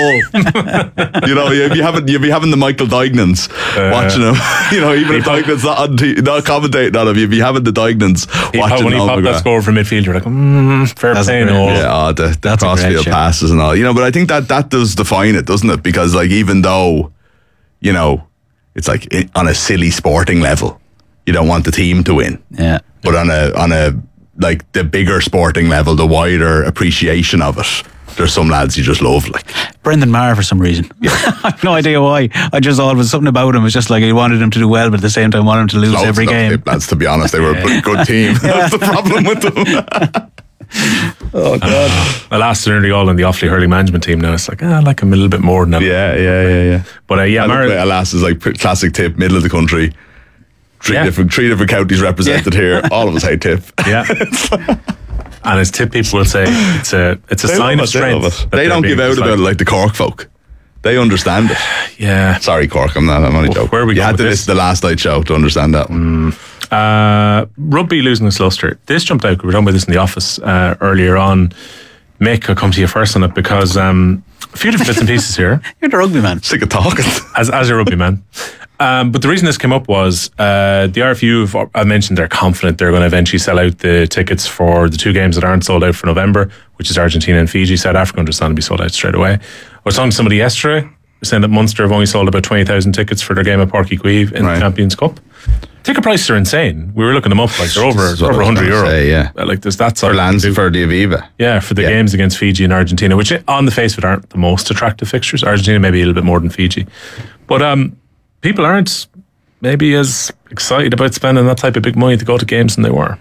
[SPEAKER 2] You know, you'd be having you'd be having the Michael Dignans uh, watching him. You know, even if Dignan's not on t- not commentating on him, you'd be having the Dignans watching him. When
[SPEAKER 1] he popped that score from midfield, you're like, mm, fair
[SPEAKER 3] That's
[SPEAKER 1] play,
[SPEAKER 3] no.
[SPEAKER 2] Yeah, oh, the, the crossfield passes and all. You know, but I think that that does define it, doesn't it? Because like even though, you know, it's like on a silly sporting level, you don't want the team to win.
[SPEAKER 3] Yeah.
[SPEAKER 2] But on a on a like the bigger sporting level, the wider appreciation of it, there's some lads you just love. Like
[SPEAKER 3] Brendan Maher for some reason. Yeah. I have no idea why. I just thought it was something about him. It's just like I wanted him to do well, but at the same time wanted him to lose
[SPEAKER 2] Loads
[SPEAKER 3] every game.
[SPEAKER 2] Lads, to be honest, they were a pretty good team. That's the problem with them. Oh God!
[SPEAKER 1] Uh, alas, they're nearly all in the Offaly hurling management team now. It's like, ah, I like him a little bit more than that.
[SPEAKER 2] Yeah, yeah, yeah, yeah.
[SPEAKER 1] But uh, yeah,
[SPEAKER 2] Mar-
[SPEAKER 1] Mar-
[SPEAKER 2] alas is like classic Tip, middle of the country. Three
[SPEAKER 1] yeah.
[SPEAKER 2] different, three different counties represented yeah. here. All of us hate Tip.
[SPEAKER 1] Yeah. And as Tip people will say, it's a it's a
[SPEAKER 2] they
[SPEAKER 1] sign of
[SPEAKER 2] it,
[SPEAKER 1] strength.
[SPEAKER 2] They, they don't give out about it like the Cork folk. They understand it.
[SPEAKER 1] Yeah.
[SPEAKER 2] Sorry, Cork. I'm not. I'm only joking.
[SPEAKER 1] Where are we
[SPEAKER 2] you
[SPEAKER 1] going
[SPEAKER 2] had to
[SPEAKER 1] with
[SPEAKER 2] listen to the last night show to understand that one.
[SPEAKER 1] Mm. Uh, rugby losing its lustre. This jumped out. We were talking about this in the office uh, earlier on. Mick, I'll come to you first on it because um, a few different bits and pieces here.
[SPEAKER 3] You're the rugby man.
[SPEAKER 2] Sick of talking.
[SPEAKER 1] As as a rugby man. Um, but the reason this came up was uh, the R F U, have, I mentioned they're confident they're going to eventually sell out the tickets for the two games that aren't sold out for November, which is Argentina and Fiji. South Africa understand to be sold out straight away. I was talking to somebody yesterday saying that Munster have only sold about twenty thousand tickets for their game at Páirc Uí Chaoimh in right. the Champions Cup. Ticket prices are insane. We were looking them up, like they're over, over one hundred euro.
[SPEAKER 2] Say, yeah.
[SPEAKER 1] Like there's that sort
[SPEAKER 2] for lands for the Aviva.
[SPEAKER 1] Yeah, for the yeah. games against Fiji and Argentina, which on the face of it aren't the most attractive fixtures. Argentina maybe a little bit more than Fiji. But um, people aren't maybe as excited about spending that type of big money to go to games than they were.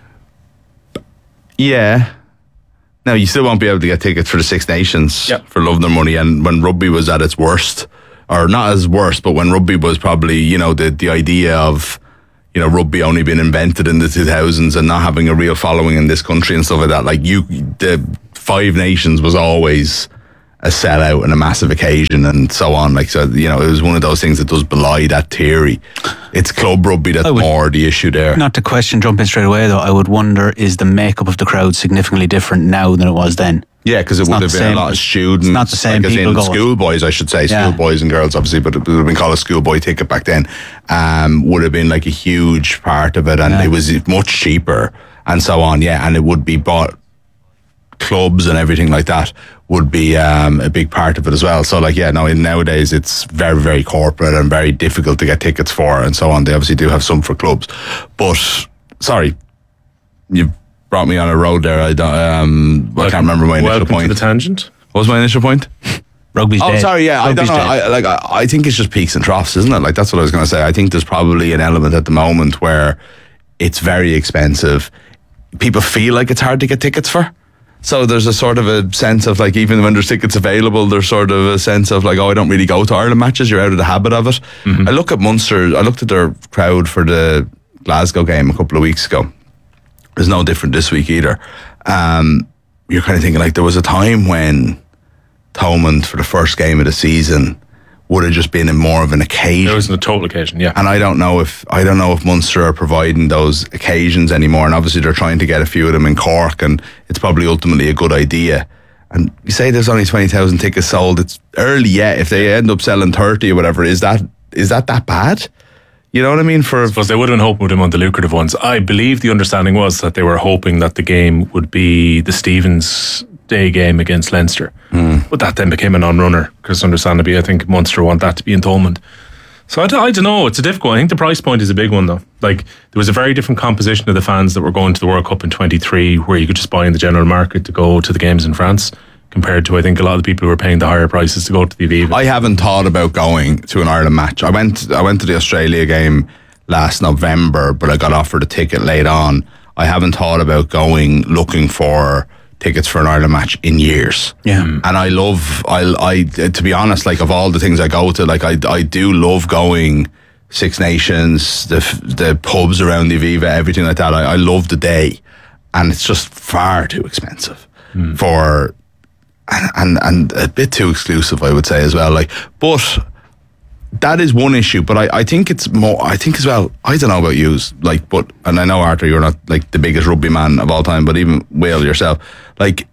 [SPEAKER 2] Yeah. Now, you still won't be able to get tickets for the Six Nations
[SPEAKER 1] yep.
[SPEAKER 2] for love nor money. And when rugby was at its worst, or not as worst, but when rugby was probably, you know, the, the idea of, you know, rugby only being invented in the two thousands and not having a real following in this country and stuff like that. Like, you, the Five Nations was always a sellout and a massive occasion and so on. Like, so, you know, it was one of those things that does belie that theory. It's club rugby that's would, more the issue there.
[SPEAKER 3] Not to question jumping straight away though, I would wonder, is the makeup of the crowd significantly different now than it was then?
[SPEAKER 2] Yeah, because it
[SPEAKER 3] it's
[SPEAKER 2] would have been
[SPEAKER 3] same,
[SPEAKER 2] a lot of students.
[SPEAKER 3] It's not the same
[SPEAKER 2] like
[SPEAKER 3] people
[SPEAKER 2] in
[SPEAKER 3] going.
[SPEAKER 2] Schoolboys, I should say.
[SPEAKER 3] Yeah.
[SPEAKER 2] Schoolboys and girls, obviously, but it would have been called a schoolboy ticket back then. Um, would have been like a huge part of it, and yeah. it was much cheaper and so on. Yeah, and it would be bought. Clubs and everything like that would be um, a big part of it as well. So, like, yeah, no, in nowadays it's very, very corporate and very difficult to get tickets for and so on. They obviously do have some for clubs, but sorry, you brought me on a road there. I don't. Um, I can't remember my initial
[SPEAKER 1] welcome
[SPEAKER 2] point.
[SPEAKER 1] To the tangent.
[SPEAKER 2] What was my initial point?
[SPEAKER 3] Rugby's
[SPEAKER 2] oh,
[SPEAKER 3] dead.
[SPEAKER 2] sorry, yeah,
[SPEAKER 3] Rugby's
[SPEAKER 2] I don't know. I, like, I, I think it's just peaks and troughs, isn't it? Like, that's what I was going to say. I think there's probably an element at the moment where it's very expensive. People feel like it's hard to get tickets for. So there's a sort of a sense of like, even when there's tickets available, there's sort of a sense of like, oh, I don't really go to Ireland matches. You're out of the habit of it. Mm-hmm. I look at Munster. I looked at their crowd for the Glasgow game a couple of weeks ago. It's no different this week either. Um, you're kind of thinking like there was a time when Thomond for the first game of the season would have just been in more of an occasion.
[SPEAKER 1] It was a total occasion, yeah.
[SPEAKER 2] And I don't know if I don't know if Munster are providing those occasions anymore. And obviously they're trying to get a few of them in Cork, and it's probably ultimately a good idea. And you say there's only twenty thousand tickets sold. It's early yet. If they end up selling thirty or whatever, is that is that that bad? You know what I mean? For
[SPEAKER 1] I suppose they would have been hoping with him on the lucrative ones. I believe the understanding was that they were hoping that the game would be the Stevens Day game against Leinster. Mm. But that then became a non-runner because understandably I think Munster want that to be in Thomond. So I, d- I don't know, it's a difficult one. I think the price point is a big one though. Like, there was a very different composition of the fans that were going to the World Cup in twenty-three, where you could just buy in the general market to go to the games in France, compared to I think a lot of the people who were paying the higher prices to go to the Aviva.
[SPEAKER 2] I haven't thought about going to an Ireland match. I went I went to the Australia game last November, but I got offered a ticket late on. I haven't thought about going looking for tickets for an Ireland match in years.
[SPEAKER 3] Yeah.
[SPEAKER 2] And I love, I, I, to be honest, like of all the things I go to, like I, I do love going Six Nations, the the pubs around the Aviva, everything like that. I, I love the day, and it's just far too expensive mm. for, and, and and a bit too exclusive, I would say as well. Like, but that is one issue. But I, I think it's more. I think as well. I don't know about yous, like, but and I know Arthur, you're not like the biggest rugby man of all time, but even Will yourself, like,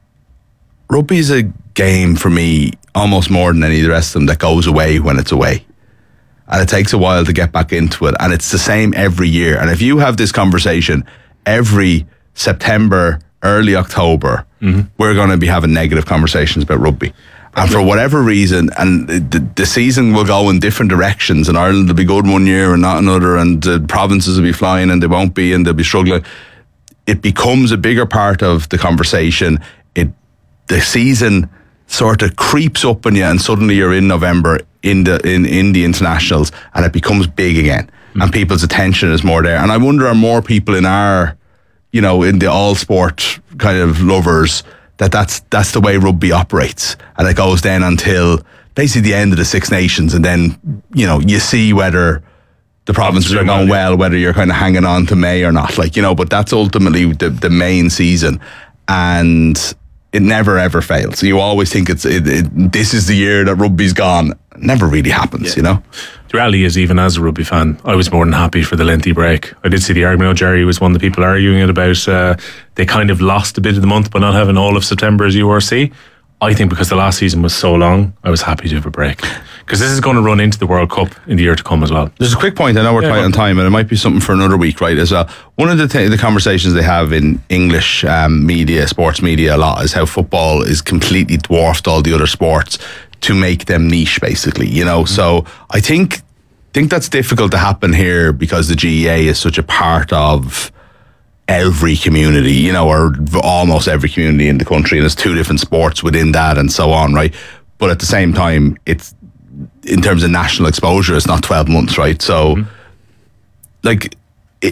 [SPEAKER 2] rugby is a game for me almost more than any of the rest of them that goes away when it's away. And it takes a while to get back into it. And it's the same every year. And if you have this conversation every September, early October, mm-hmm. we're going to be having negative conversations about rugby. And for whatever reason, and the, the season will go in different directions, and Ireland will be good one year and not another, and the provinces will be flying and they won't be, and they'll be struggling. It becomes a bigger part of the conversation. It the season sort of creeps up on you, and suddenly you're in November in the in, in the internationals, and it becomes big again, mm. and people's attention is more there. And I wonder, are more people in our, you know, in the all sport kind of lovers, that that's that's the way rugby operates, and it goes then until basically the end of the Six Nations, and then, you know, you see whether the provinces are going well, whether you're kind of hanging on to May or not, like, you know. But that's ultimately the the main season, and it never ever fails. So you always think it's it, it, this is the year that rugby's gone. It never really happens, yeah. you know.
[SPEAKER 1] The reality is, even as a rugby fan, I was more than happy for the lengthy break. I did see the argument. Oh, Jerry was one of the people arguing it about uh, they kind of lost a bit of the month by not having all of September as U R C. I think because the last season was so long, I was happy to have a break, because this is going to run into the World Cup in the year to come as well.
[SPEAKER 2] There's a quick point. I know we're yeah, tight on time, and it might be something for another week, right, as well. One of the th- the conversations they have in English um, media, sports media a lot, is how football is completely dwarfed all the other sports to make them niche, basically, you know. Mm-hmm. So I think think that's difficult to happen here because the G E A is such a part of every community, you know, or almost every community in the country, and there's two different sports within that and so on, right? But at the same time, it's in terms of national exposure, it's not twelve months, right? So, mm-hmm. like, it,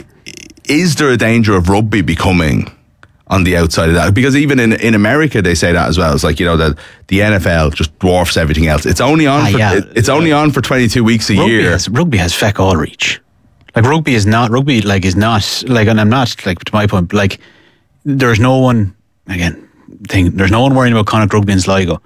[SPEAKER 2] is there a danger of rugby becoming on the outside of that? Because even in, in America, they say that as well. It's like, you know, that the N F L just dwarfs everything else. It's only on. Ah, for, yeah. it, it's only on for twenty-two weeks a
[SPEAKER 3] rugby
[SPEAKER 2] year.
[SPEAKER 3] Has, rugby has feck all reach. Like rugby is not rugby. Like is not like, and I'm not like to my point. Like there's no one again. Thing there's no one worrying about Connacht Rugby in Sligo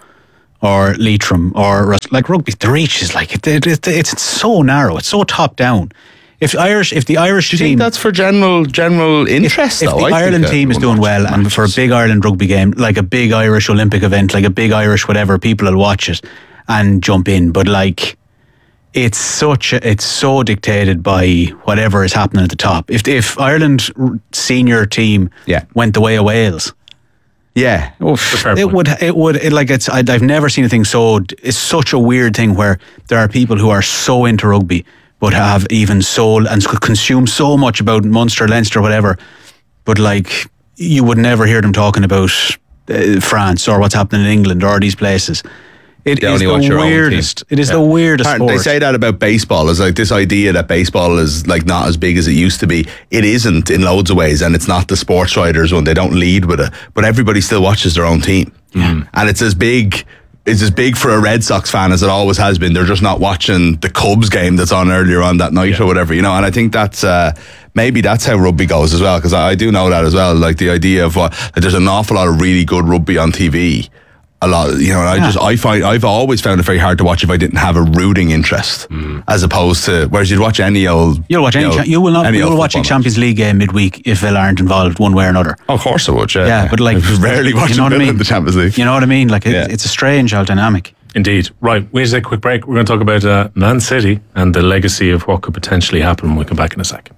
[SPEAKER 3] or Leitrim or like rugby. The reach is like it, it, it, it's so narrow. It's so top down. If Irish, if the Irish
[SPEAKER 2] Do you
[SPEAKER 3] team,
[SPEAKER 2] think that's for general general interest.
[SPEAKER 3] If, if
[SPEAKER 2] though,
[SPEAKER 3] the
[SPEAKER 2] I
[SPEAKER 3] Ireland
[SPEAKER 2] think
[SPEAKER 3] team is doing well, matches. And for a big Ireland rugby game, like a big Irish Olympic event, like a big Irish whatever, people will watch it and jump in. But like, it's such a, it's so dictated by whatever is happening at the top. If if Ireland senior team
[SPEAKER 2] yeah.
[SPEAKER 3] went the way of Wales.
[SPEAKER 2] Yeah,
[SPEAKER 3] Oof, it would. It would. It, like it's. I, I've never seen a thing so. It's such a weird thing where there are people who are so into rugby, but have even so and consume so much about Munster, Leinster, whatever. But like, you would never hear them talking about uh, France or what's happening in England or these places. It is the weirdest. It is yeah. the weirdest sport.
[SPEAKER 2] They say that about baseball. It's like this idea that baseball is like not as big as it used to be. It isn't in loads of ways, and it's not the sports writers when they don't lead with it. But everybody still watches their own team,
[SPEAKER 3] mm.
[SPEAKER 2] and it's as big. It's as big for a Red Sox fan as it always has been. They're just not watching the Cubs game that's on earlier on that night yeah. or whatever, you know. And I think that's uh, maybe that's how rugby goes as well, because I, I do know that as well. Like the idea of what like there's an awful lot of really good rugby on T V. A lot, you know, and I yeah. just, I find, I've always found it very hard to watch if I didn't have a rooting interest, mm. as opposed to, whereas you'd watch any old,
[SPEAKER 3] you'll watch any, you, know, cha- you will not, you will watch a Champions League game midweek if Villa aren't involved one way or another.
[SPEAKER 2] Oh, of course I would, yeah.
[SPEAKER 3] Yeah, but like,
[SPEAKER 2] rarely watching
[SPEAKER 3] you know
[SPEAKER 2] Villa
[SPEAKER 3] I mean?
[SPEAKER 2] in the Champions League.
[SPEAKER 3] You know what I mean? Like, it,
[SPEAKER 2] yeah.
[SPEAKER 3] it's a strange old dynamic.
[SPEAKER 1] Indeed. Right, we'll take a quick break. We're going to talk about uh, Man City and the legacy of what could potentially happen. We'll come back in a second.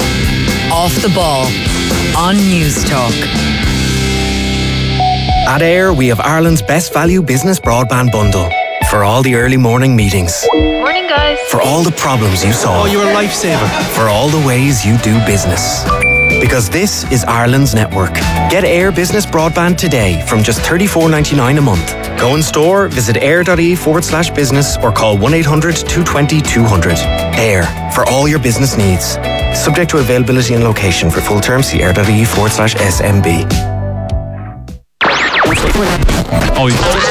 [SPEAKER 4] Off the Ball on News Talk.
[SPEAKER 14] At Air, we have Ireland's best value business broadband bundle. For all the early morning meetings.
[SPEAKER 15] Morning, guys.
[SPEAKER 14] For all the problems you solve.
[SPEAKER 15] Oh, you're a lifesaver.
[SPEAKER 14] For all the ways you do business. Because this is Ireland's network. Get Air Business Broadband today from just thirty-four ninety-nine a month. Go in store, visit air.ie forward slash business or call one eight hundred two two zero two hundred. Air, for all your business needs. Subject to availability and location. For full terms, see air.ie forward slash SMB.
[SPEAKER 1] Oh,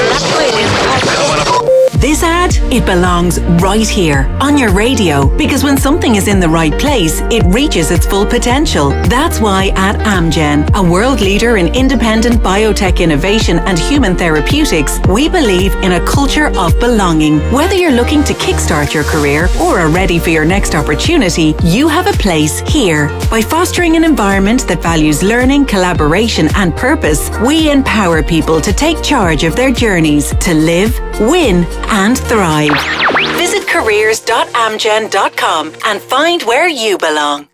[SPEAKER 13] This ad, it belongs right here on your radio, because when something is in the right place, it reaches its full potential. That's why at Amgen, a world leader in independent biotech innovation and human therapeutics, we believe in a culture of belonging. Whether you're looking to kickstart your career or are ready for your next opportunity, you have a place here. By fostering an environment that values learning, collaboration and purpose, we empower people to take charge of their journeys to live, win and thrive. Visit careers dot amgen dot com and find where you belong.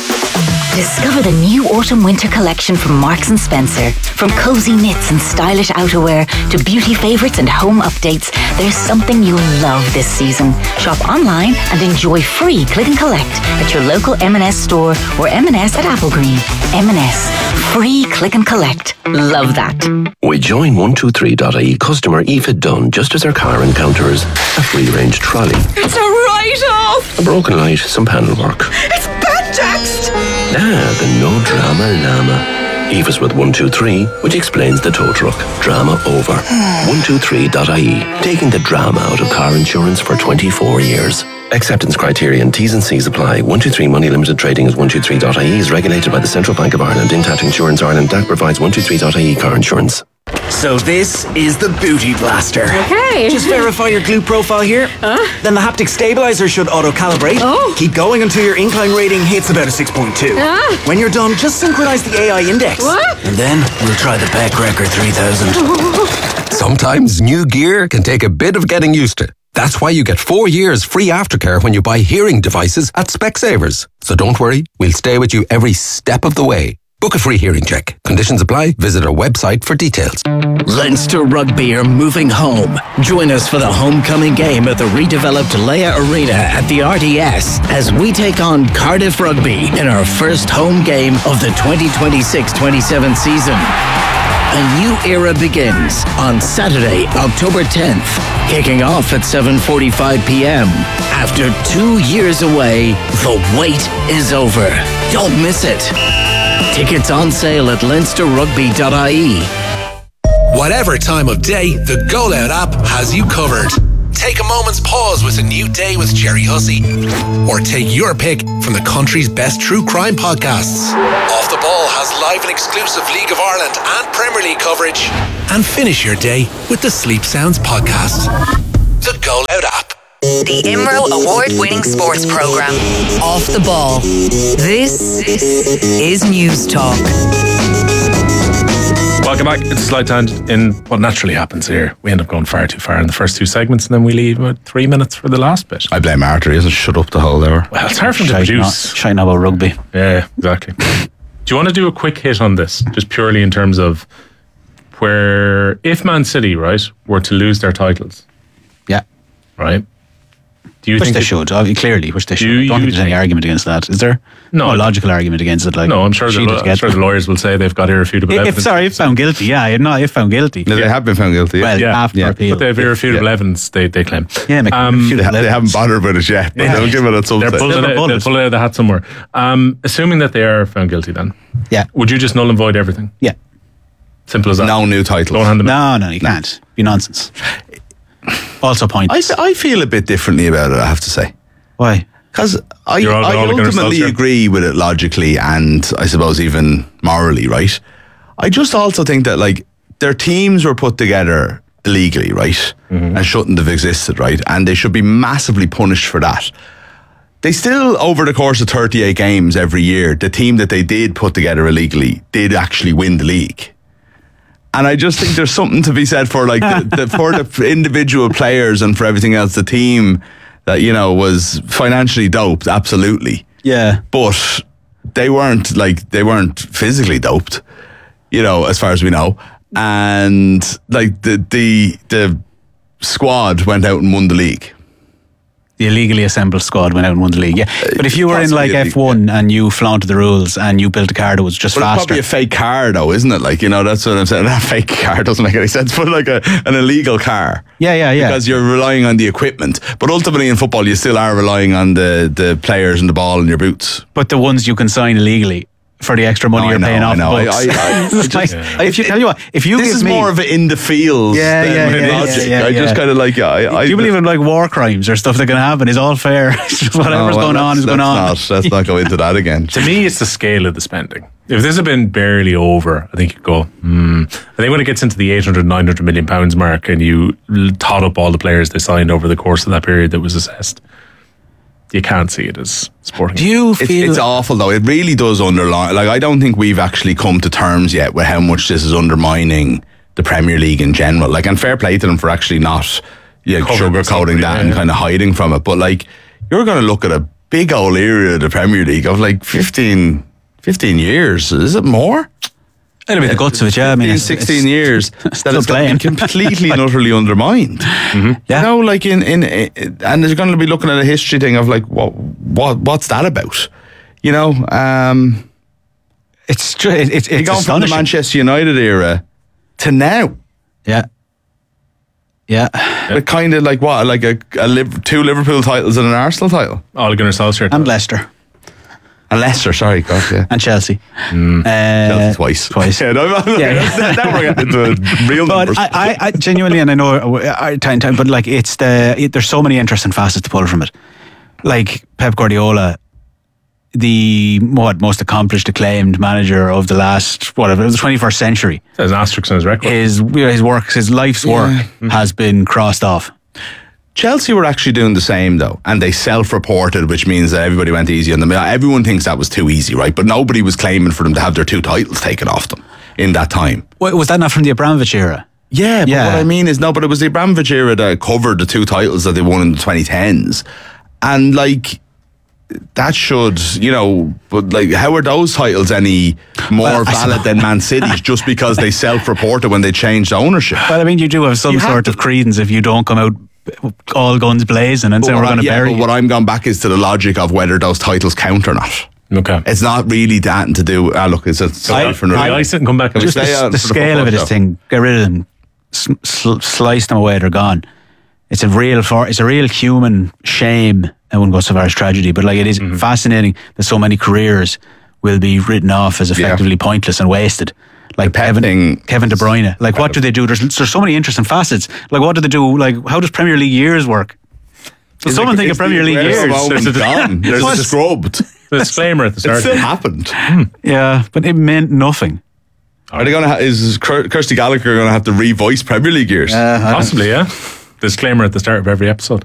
[SPEAKER 16] Discover the new autumn-winter collection from Marks and Spencer. From cozy knits and stylish outerwear to beauty favourites and home updates, there's something you'll love this season. Shop online and enjoy free click and collect at your local M and S store or M and S at Applegreen. M and S. Free click and collect. Love that.
[SPEAKER 17] We join one two three dot I E customer Aoife Dunn just as her car encounters a free-range trolley.
[SPEAKER 18] It's a write-off!
[SPEAKER 17] A broken light, some panel work.
[SPEAKER 18] It's bad text!
[SPEAKER 17] Ah, the no drama llama. Aoife's with one two three, which explains the tow truck. Drama over. one two three dot I E, taking the drama out of car insurance for twenty-four years. Acceptance criteria and T's and C's apply. one two three Money Limited Trading as one two three dot I E is regulated by the Central Bank of Ireland. Intact Insurance Ireland D A C provides one two three dot I E car insurance.
[SPEAKER 19] So this is the Booty Blaster.
[SPEAKER 18] Okay.
[SPEAKER 19] Just verify your glute profile here.
[SPEAKER 18] Huh?
[SPEAKER 19] Then the haptic stabilizer should auto-calibrate.
[SPEAKER 18] Oh.
[SPEAKER 19] Keep going until your incline rating hits about a six point two.
[SPEAKER 18] Ah.
[SPEAKER 19] When you're done, just synchronize the A I index.
[SPEAKER 18] What?
[SPEAKER 19] And then we'll try the Beck Wrecker three thousand.
[SPEAKER 20] Sometimes new gear can take a bit of getting used to. That's why you get four years free aftercare when you buy hearing devices at Specsavers. So don't worry, we'll stay with you every step of the way. Book a free hearing check. Conditions apply. Visit our website for details.
[SPEAKER 21] Leinster Rugby are moving home. Join us for the homecoming game at the redeveloped Leia Arena at the R D S as we take on Cardiff Rugby in our first home game of the twenty twenty-six twenty-seven season. A new era begins on Saturday, October tenth, kicking off at seven forty-five p.m. After two years away, the wait is over. Don't miss it. Tickets on sale at leinster rugby dot I E.
[SPEAKER 9] Whatever time of day, the Goal Out app has you covered. Take a moment's pause with a new day with Jerry Hussey. Or take your pick from the country's best true crime podcasts. Off the Ball has live and exclusive League of Ireland and Premier League coverage. And finish your day with the Sleep Sounds podcast. The Goal Out app.
[SPEAKER 4] The Imro award-winning sports program, Off the Ball. This is News Talk.
[SPEAKER 1] Welcome back. It's a slight tangent in what naturally happens here. We end up going far too far in the first two segments, and then we leave about three minutes for the last bit.
[SPEAKER 2] I blame Arthur. He hasn't shut up the whole hour.
[SPEAKER 1] Well, it's hard for him to produce.
[SPEAKER 3] Shine about rugby.
[SPEAKER 1] Yeah, exactly. Do you want to do a quick hit on this, just purely in terms of where, if Man City, right, were to lose their titles,
[SPEAKER 3] yeah,
[SPEAKER 1] right? Do you
[SPEAKER 3] which
[SPEAKER 1] think
[SPEAKER 3] they
[SPEAKER 1] it,
[SPEAKER 3] should? Oh, clearly, which they should.
[SPEAKER 1] Do
[SPEAKER 3] I don't think there's
[SPEAKER 1] think-
[SPEAKER 3] any argument against that. Is there?
[SPEAKER 1] No.
[SPEAKER 3] no logical argument against it. Like,
[SPEAKER 1] No, I'm sure, the,
[SPEAKER 3] cheated
[SPEAKER 1] I'm
[SPEAKER 3] together.
[SPEAKER 1] sure the lawyers will say they've got irrefutable
[SPEAKER 3] If,
[SPEAKER 1] evidence.
[SPEAKER 3] sorry, if found guilty, yeah, no, if found guilty.
[SPEAKER 2] No, they have been found guilty.
[SPEAKER 3] Well,
[SPEAKER 1] yeah,
[SPEAKER 3] after
[SPEAKER 1] yeah.
[SPEAKER 3] appeal.
[SPEAKER 1] But they have irrefutable evidence, they, they claim.
[SPEAKER 3] Yeah, make
[SPEAKER 1] Um,
[SPEAKER 2] They, ha- they haven't bothered with it yet, but
[SPEAKER 1] Yeah.
[SPEAKER 2] they'll give it at some
[SPEAKER 1] They're
[SPEAKER 2] stage.
[SPEAKER 1] pulling
[SPEAKER 3] Silver
[SPEAKER 1] it,
[SPEAKER 3] bullet.
[SPEAKER 1] they'll pull it out of the hat somewhere. Um, assuming that they are found guilty then,
[SPEAKER 3] Yeah,
[SPEAKER 1] would you just null and void everything?
[SPEAKER 3] yeah.
[SPEAKER 1] Simple as that.
[SPEAKER 2] No new titles.
[SPEAKER 1] Don't hand them
[SPEAKER 3] No, no, you can't. Be nonsense. Also
[SPEAKER 2] I,
[SPEAKER 3] pointless.
[SPEAKER 2] f- I feel a bit differently about it, I have to say.
[SPEAKER 3] Why?
[SPEAKER 2] Because I,
[SPEAKER 1] You're all-
[SPEAKER 2] I
[SPEAKER 1] all against
[SPEAKER 2] ultimately
[SPEAKER 1] Solskjaer.
[SPEAKER 2] agree with it logically and I suppose even morally, right? I just also think that like their teams were put together illegally, right?
[SPEAKER 1] Mm-hmm.
[SPEAKER 2] And shouldn't have existed, right? And they should be massively punished for that. They still, over the course of thirty-eight games every year, the team that they did put together illegally did actually win the league. And I just think there's something to be said for like the, the, for the individual players and for everything else. The team that, you know, was financially doped, absolutely.
[SPEAKER 3] Yeah.
[SPEAKER 2] But they weren't like, they weren't physically doped, you know, as far as we know. And like the, the, the squad went out and won the league.
[SPEAKER 3] The illegally assembled squad went out and won the league. Yeah, but if you were in like
[SPEAKER 2] Possibly
[SPEAKER 3] F one and you flaunted the rules and you built a car that was just
[SPEAKER 2] But it's
[SPEAKER 3] faster,
[SPEAKER 2] probably a fake car though, isn't it? Like, you know, that's what I'm saying. That fake car doesn't make any sense, but like a, an illegal car.
[SPEAKER 3] yeah, yeah, yeah.
[SPEAKER 2] Because you're relying on the equipment. But ultimately in football, you still are relying on the, the players and the ball and your boots.
[SPEAKER 3] But the ones you can sign illegally for the extra money
[SPEAKER 2] No, I
[SPEAKER 3] you're
[SPEAKER 2] know,
[SPEAKER 3] paying
[SPEAKER 2] I
[SPEAKER 3] off
[SPEAKER 2] know.
[SPEAKER 3] the books.
[SPEAKER 2] I- I- I
[SPEAKER 3] It's like,
[SPEAKER 2] just-
[SPEAKER 3] if you tell you what, if you
[SPEAKER 2] This
[SPEAKER 3] give
[SPEAKER 2] is
[SPEAKER 3] me,
[SPEAKER 2] more of it in the fields
[SPEAKER 3] Yeah,
[SPEAKER 2] than
[SPEAKER 3] yeah,
[SPEAKER 2] in
[SPEAKER 3] yeah,
[SPEAKER 2] logic.
[SPEAKER 3] yeah, yeah,
[SPEAKER 2] I just
[SPEAKER 3] yeah.
[SPEAKER 2] kind of like, I, I,
[SPEAKER 3] do you believe in like war crimes or stuff that can happen? Is all fair? It's just whatever's
[SPEAKER 2] Oh, well,
[SPEAKER 3] going on
[SPEAKER 2] let's-
[SPEAKER 3] is going on.
[SPEAKER 2] let's Not, let's not go into that again.
[SPEAKER 1] To me, it's the scale of the spending. If this had been barely over, I think you'd go, hmm. I think when it gets into the eight hundred, nine hundred million pounds mark and you l- tot up all the players they signed over the course of that period that was assessed, you can't see it as sporting.
[SPEAKER 3] Do you
[SPEAKER 2] It's,
[SPEAKER 3] feel
[SPEAKER 2] it's awful though. It really does underline. Like, I don't think we've actually come to terms yet with how much this is undermining the Premier League in general. Like, and fair play to them for actually not, yeah,
[SPEAKER 1] Covering
[SPEAKER 2] sugarcoating
[SPEAKER 1] something,
[SPEAKER 2] that
[SPEAKER 1] yeah,
[SPEAKER 2] and
[SPEAKER 1] yeah.
[SPEAKER 2] kind of hiding from it. But like, you're going to look at a big old area of the Premier League of like fifteen, fifteen years. Is it more?
[SPEAKER 3] It'll be the guts of it, yeah. I mean,
[SPEAKER 2] in
[SPEAKER 3] it's,
[SPEAKER 2] sixteen
[SPEAKER 3] it's,
[SPEAKER 2] years that
[SPEAKER 3] still
[SPEAKER 2] it's going
[SPEAKER 3] playing.
[SPEAKER 2] to be completely and utterly undermined.
[SPEAKER 3] Yeah.
[SPEAKER 2] You know, like in, in, in and they're going to be looking at a history thing of like, what, what, what's that about? You know, um,
[SPEAKER 3] it's tr- it, it's
[SPEAKER 2] you're
[SPEAKER 3] it's
[SPEAKER 2] going from the
[SPEAKER 3] astonishing.
[SPEAKER 2] Manchester United era to now.
[SPEAKER 3] Yeah, yeah.
[SPEAKER 2] But kind of like what, like a, a Liv- two Liverpool titles and an Arsenal title,
[SPEAKER 1] Ole Gunnar Solskjaer.
[SPEAKER 3] And Leicester
[SPEAKER 2] and Leicester. Sorry, God, yeah,
[SPEAKER 3] and Chelsea.
[SPEAKER 1] Mm.
[SPEAKER 3] Uh,
[SPEAKER 2] Chelsea twice,
[SPEAKER 3] twice.
[SPEAKER 2] Yeah, no, no,
[SPEAKER 3] Yeah.
[SPEAKER 2] now we're getting into real
[SPEAKER 3] But
[SPEAKER 2] numbers.
[SPEAKER 3] I, I, I genuinely, and I know, I, time, time, but like it's the it, there's so many interesting facets to pull from it. Like Pep Guardiola, the what most accomplished, acclaimed manager of the last whatever the twenty-first century.
[SPEAKER 1] There's an asterisk on his record.
[SPEAKER 3] His his work, his life's work has been crossed off.
[SPEAKER 2] Chelsea were actually doing the same though, and they self-reported, which means that everybody went easy on them. Everyone thinks that was too easy, right? But nobody was claiming for them to have their two titles taken off them in that time.
[SPEAKER 3] Wait, was that not from the Abramovich era?
[SPEAKER 2] Yeah, but
[SPEAKER 3] Yeah.
[SPEAKER 2] what I mean is, no, but it was the Abramovich era that covered the two titles that they won in the twenty tens. And like, that should, you know, but like, how are those titles any more
[SPEAKER 3] Well, I
[SPEAKER 2] valid
[SPEAKER 3] suppose-
[SPEAKER 2] than Man City's just because they self-reported when they changed ownership?
[SPEAKER 3] Well, I mean, you do have some
[SPEAKER 2] You have
[SPEAKER 3] sort
[SPEAKER 2] to-
[SPEAKER 3] of credence if you don't come out all guns blazing and
[SPEAKER 2] But
[SPEAKER 3] say
[SPEAKER 2] what
[SPEAKER 3] we're
[SPEAKER 2] I-
[SPEAKER 3] going to
[SPEAKER 2] yeah,
[SPEAKER 3] bury
[SPEAKER 2] but
[SPEAKER 3] you.
[SPEAKER 2] what I'm going back is to the logic of whether those titles count or not.
[SPEAKER 1] Okay.
[SPEAKER 2] It's not really that to do. Ah, look, it's a sorry for another.
[SPEAKER 1] I sit and come back.
[SPEAKER 2] Can we
[SPEAKER 3] Just
[SPEAKER 2] stay
[SPEAKER 3] the,
[SPEAKER 2] on
[SPEAKER 3] the
[SPEAKER 2] for
[SPEAKER 3] scale of it,
[SPEAKER 2] football
[SPEAKER 3] this
[SPEAKER 2] show?
[SPEAKER 3] thing. Get rid of them. S- sl- slice them away. They're gone. It's a real for. It's a real human shame. I wouldn't go so far as tragedy, but like it is
[SPEAKER 1] Mm-hmm.
[SPEAKER 3] fascinating that so many careers will be written off as effectively pointless and wasted. Like Kevin, Kevin De Bruyne. Like, what do they do? There's, there's so many interesting facets. Like, what do they do? Like, how does Premier League years work? Does
[SPEAKER 2] Is
[SPEAKER 3] someone
[SPEAKER 2] the-
[SPEAKER 3] think
[SPEAKER 2] is
[SPEAKER 3] of Premier
[SPEAKER 2] the
[SPEAKER 3] League
[SPEAKER 2] Aguero
[SPEAKER 3] years?
[SPEAKER 2] moment
[SPEAKER 3] There's a-
[SPEAKER 2] gone? There's
[SPEAKER 3] What?
[SPEAKER 2] a scrubbed.
[SPEAKER 1] The disclaimer at the
[SPEAKER 2] It
[SPEAKER 1] start.
[SPEAKER 2] still happened.
[SPEAKER 3] Yeah, but it meant nothing.
[SPEAKER 2] Are they going to? Ha- is Kir- Kirsty Gallagher going to have to revoice Premier League years?
[SPEAKER 1] Possibly, yeah. Disclaimer at the start of every episode.